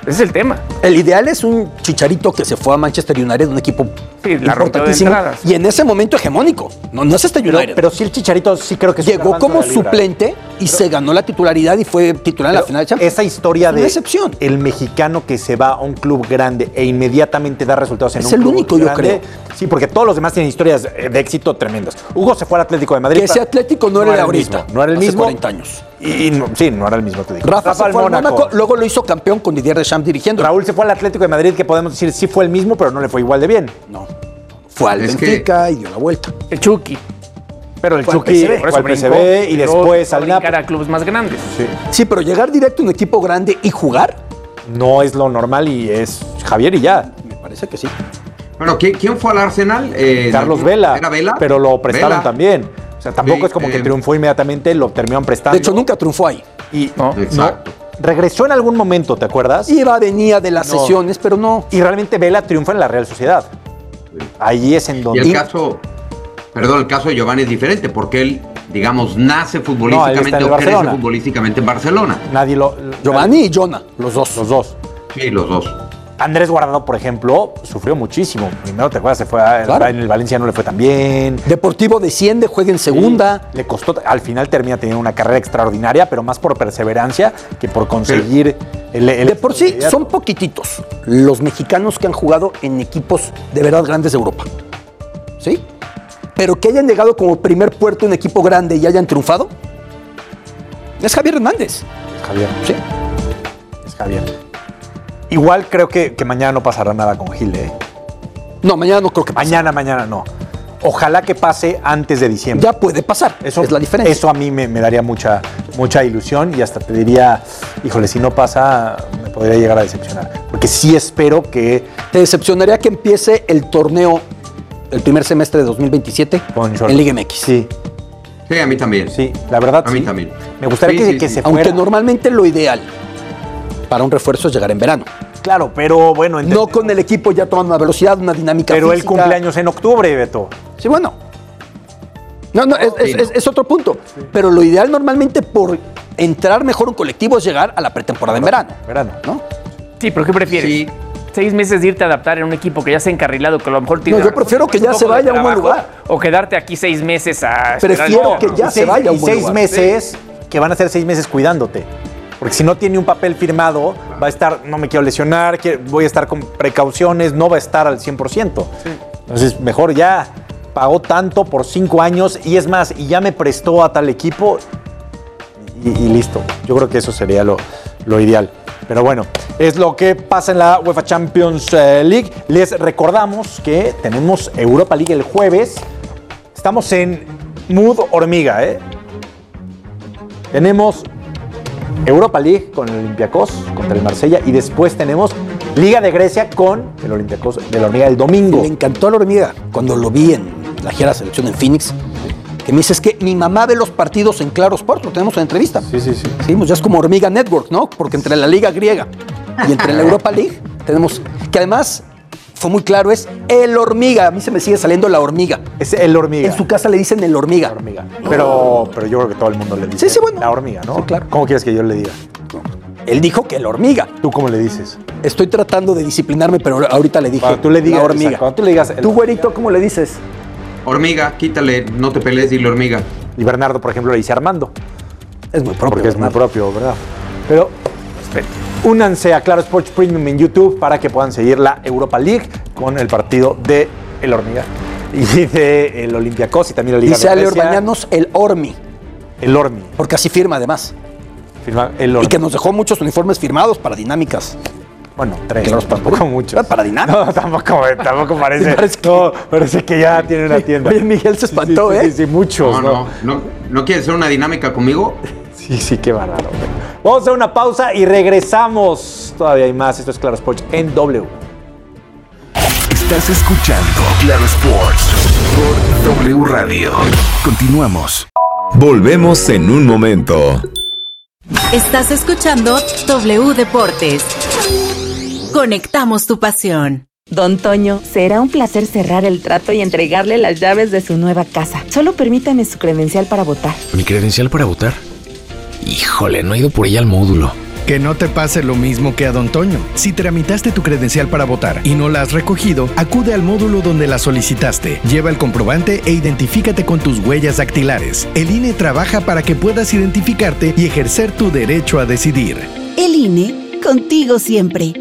Ese es el tema. El ideal es un Chicharito que se fue a Manchester United, un equipo sí, la importantísimo. Y en ese momento hegemónico. No, no es este United. Pero, pero sí el Chicharito sí creo que llegó como suplente y pero, se ganó la titularidad y fue titular en la final de Champions. Esa historia es de una excepción. El mexicano que se va a un club grande e inmediatamente da resultados en es un club único, grande. yo creo. Sí, porque todos los demás tienen historias de éxito tremendas. Hugo se fue al Atlético de Madrid. Que ese Atlético no, no era, era ahorita. Mismo, no era el hace mismo. cuarenta años. Y, y no, sí, no era el mismo Atlético. Rafa, Rafa se fue al Mónaco. Mónaco, luego lo hizo campeón con Didier Deschamps dirigiendo. Raúl se fue al Atlético de Madrid, que podemos decir sí fue el mismo, pero no le fue igual de bien. No. Fue al es Benfica que... y dio la vuelta. El Chucky. Pero el fue Chucky fue al P S V y después al Napoli. A clubes más grandes. Sí. sí, pero llegar directo a un equipo grande y jugar no es lo normal y es Javier y ya. Me parece que sí. Bueno, ¿quién, quién fue al Arsenal? Eh, Carlos Vela. ¿Era Vela? Pero lo prestaron Vela. también. O sea, tampoco sí, es como eh, que triunfó inmediatamente, lo terminaron prestando. De hecho, nunca triunfó ahí. Y no, exacto. No, regresó en algún momento, ¿te acuerdas? Iba, venía de las no. sesiones, pero no. Y realmente Vela triunfa en la Real Sociedad. Sí. Ahí es en donde... Y el caso, perdón, el caso de Giovanni es diferente, porque él, digamos, nace futbolísticamente no, o crece futbolísticamente en Barcelona. Nadie lo... Giovanni y Jonah, los dos. Los dos. Sí, los dos. Andrés Guardado, por ejemplo, sufrió muchísimo. Primero, ¿te acuerdas? Se fue a, claro. En el Valencia no le fue tan bien. Deportivo desciende, juega en segunda. Sí, le costó, al final termina teniendo una carrera extraordinaria, pero más por perseverancia que por conseguir sí. el, el... De por sí, son poquititos los mexicanos que han jugado en equipos de verdad grandes de Europa. ¿Sí? Pero que hayan llegado como primer puerto un equipo grande y hayan triunfado, es Javier Hernández. Es Javier. Sí. Es Javier. Igual creo que, que mañana no pasará nada con Gil, ¿eh? No, mañana no creo que pase. Mañana, mañana no. Ojalá que pase antes de diciembre. Ya puede pasar, eso es la diferencia. Eso a mí me, me daría mucha, mucha ilusión y hasta te diría, híjole, si no pasa, me podría llegar a decepcionar. Porque sí espero que... ¿Te decepcionaría que empiece el torneo el primer semestre de dos mil veintisiete en Liga M X? Sí. Sí, a mí también. Sí, la verdad A sí. mí también. Me gustaría sí, que, sí, que sí. se fuera. Aunque normalmente lo ideal para un refuerzo es llegar en verano. Claro, pero bueno... No con el equipo ya tomando una velocidad, una dinámica Pero física. el cumpleaños en octubre, Beto. Sí, bueno. No, no, es, sí, es, no. es, es otro punto. Sí. Pero lo ideal normalmente por entrar mejor un colectivo es llegar a la pretemporada en verano. Verano, ¿no? Sí, pero ¿qué prefieres? Sí. Seis meses de irte a adaptar en un equipo que ya se ha encarrilado, que a lo mejor tiene... No, yo prefiero que ya se vaya a un buen lugar. O quedarte aquí seis meses a... Prefiero que ya se vaya a un buen lugar. Y seis meses, que van a ser seis meses cuidándote. Porque si no tiene un papel firmado, va a estar, no me quiero lesionar, voy a estar con precauciones, no va a estar al cien por ciento. Sí. Entonces, mejor ya pagó tanto por cinco años y es más, y ya me prestó a tal equipo y, y listo. Yo creo que eso sería lo, lo ideal. Pero bueno, es lo que pasa en la UEFA Champions League. Les recordamos que tenemos Europa League el jueves. Estamos en mood hormiga, ¿eh? Tenemos Europa League con el Olympiacos contra el Marsella y después tenemos Liga de Grecia con el Olympiacos de la Hormiga el domingo. Me encantó la Hormiga cuando lo vi en la gira de selección en Phoenix. Que me dice es que mi mamá ve los partidos en Claro Sport, lo tenemos en entrevista. Sí, sí, sí. Sí, pues ya es como Hormiga Network, ¿no? Porque entre la Liga Griega y entre la Europa League tenemos que además fue muy claro, es el Hormiga. A mí se me sigue saliendo la Hormiga. Es el Hormiga. En su casa le dicen el Hormiga. La hormiga. Pero, pero yo creo que todo el mundo le dice sí, sí, bueno. la Hormiga, ¿no? Sí, claro. ¿Cómo quieres que yo le diga? Él dijo que la Hormiga. ¿Tú cómo le dices? Estoy tratando de disciplinarme, pero ahorita le dije cuando tú le digas, la Hormiga. Exacto, cuando tú le digas... El... ¿Tú, güerito, cómo le dices? Hormiga, quítale, no te pelees, dile hormiga. Y Bernardo, por ejemplo, le dice Armando. Es muy propio. Porque es Bernardo. muy propio, ¿verdad? Pero, esperen. Únanse a Claro Sports Premium en YouTube para que puedan seguir la Europa League con el partido de El Hormiga y de el Olympiacos y también la Liga Dice de Ale Grecia. Orbañanos el Ormi. El Ormi. Porque así firma además. Firma el Ormi. Y que nos dejó muchos uniformes firmados para dinámicas. Bueno, tres. Que los tampoco muchos. Para dinámicas. No, tampoco, tampoco parece. parece, que, no, parece que ya tiene una tienda. Oye, Miguel se espantó, sí, sí, ¿eh? Sí, sí, muchos. No, no, no, no, ¿no quieres hacer una dinámica conmigo? Sí, sí, qué bárbaro. Vamos a hacer una pausa y regresamos. Todavía hay más. Esto es Claro Sports en W. Estás escuchando Claro Sports por W Radio. Continuamos. Volvemos en un momento. Estás escuchando W Deportes. Conectamos tu pasión. Don Toño, será un placer cerrar el trato y entregarle las llaves de su nueva casa. Solo permítame su credencial para votar. ¿Mi credencial para votar? Híjole, no he ido por ella al módulo. Que no te pase lo mismo que a Don Toño. Si tramitaste tu credencial para votar y no la has recogido, acude al módulo donde la solicitaste. Lleva el comprobante e identifícate con tus huellas dactilares. El I N E trabaja para que puedas identificarte y ejercer tu derecho a decidir. El I N E, contigo siempre.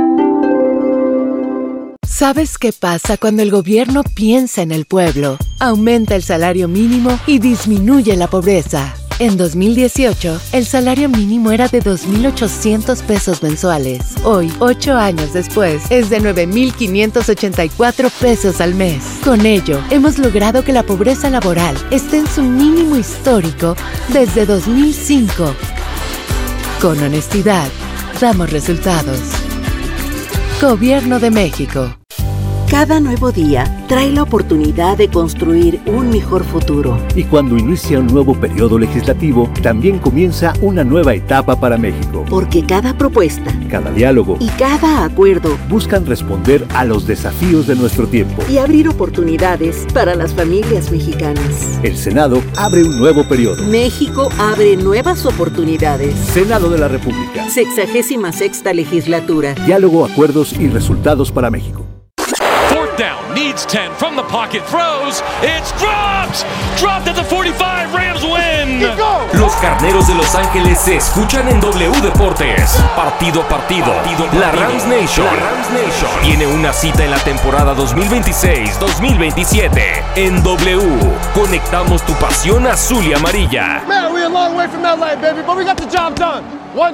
¿Sabes qué pasa cuando el gobierno piensa en el pueblo? Aumenta el salario mínimo y disminuye la pobreza. En dos mil dieciocho, el salario mínimo era de dos mil ochocientos pesos mensuales. Hoy, ocho años después, es de nueve mil quinientos ochenta y cuatro pesos al mes. Con ello, hemos logrado que la pobreza laboral esté en su mínimo histórico desde dos mil cinco. Con honestidad, damos resultados. Gobierno de México. Cada nuevo día trae la oportunidad de construir un mejor futuro. Y cuando inicia un nuevo periodo legislativo, también comienza una nueva etapa para México. Porque cada propuesta, cada diálogo y cada acuerdo buscan responder a los desafíos de nuestro tiempo y abrir oportunidades para las familias mexicanas. El Senado abre un nuevo periodo. México abre nuevas oportunidades. Senado de la República. Sexagésima sexta legislatura. Diálogo, acuerdos y resultados para México. Down, needs ten, from the pocket, throws, it's dropped! Dropped at the forty-five, Rams win! Los Carneros de Los Ángeles se escuchan en W Deportes. Partido a partido, partido, partido. La Rams Nation, la Rams Nation tiene una cita en la temporada dos mil veintiséis dos mil veintisiete. En W, conectamos tu pasión azul y amarilla. Man, we're a long way from L A, baby, but we got the job done. One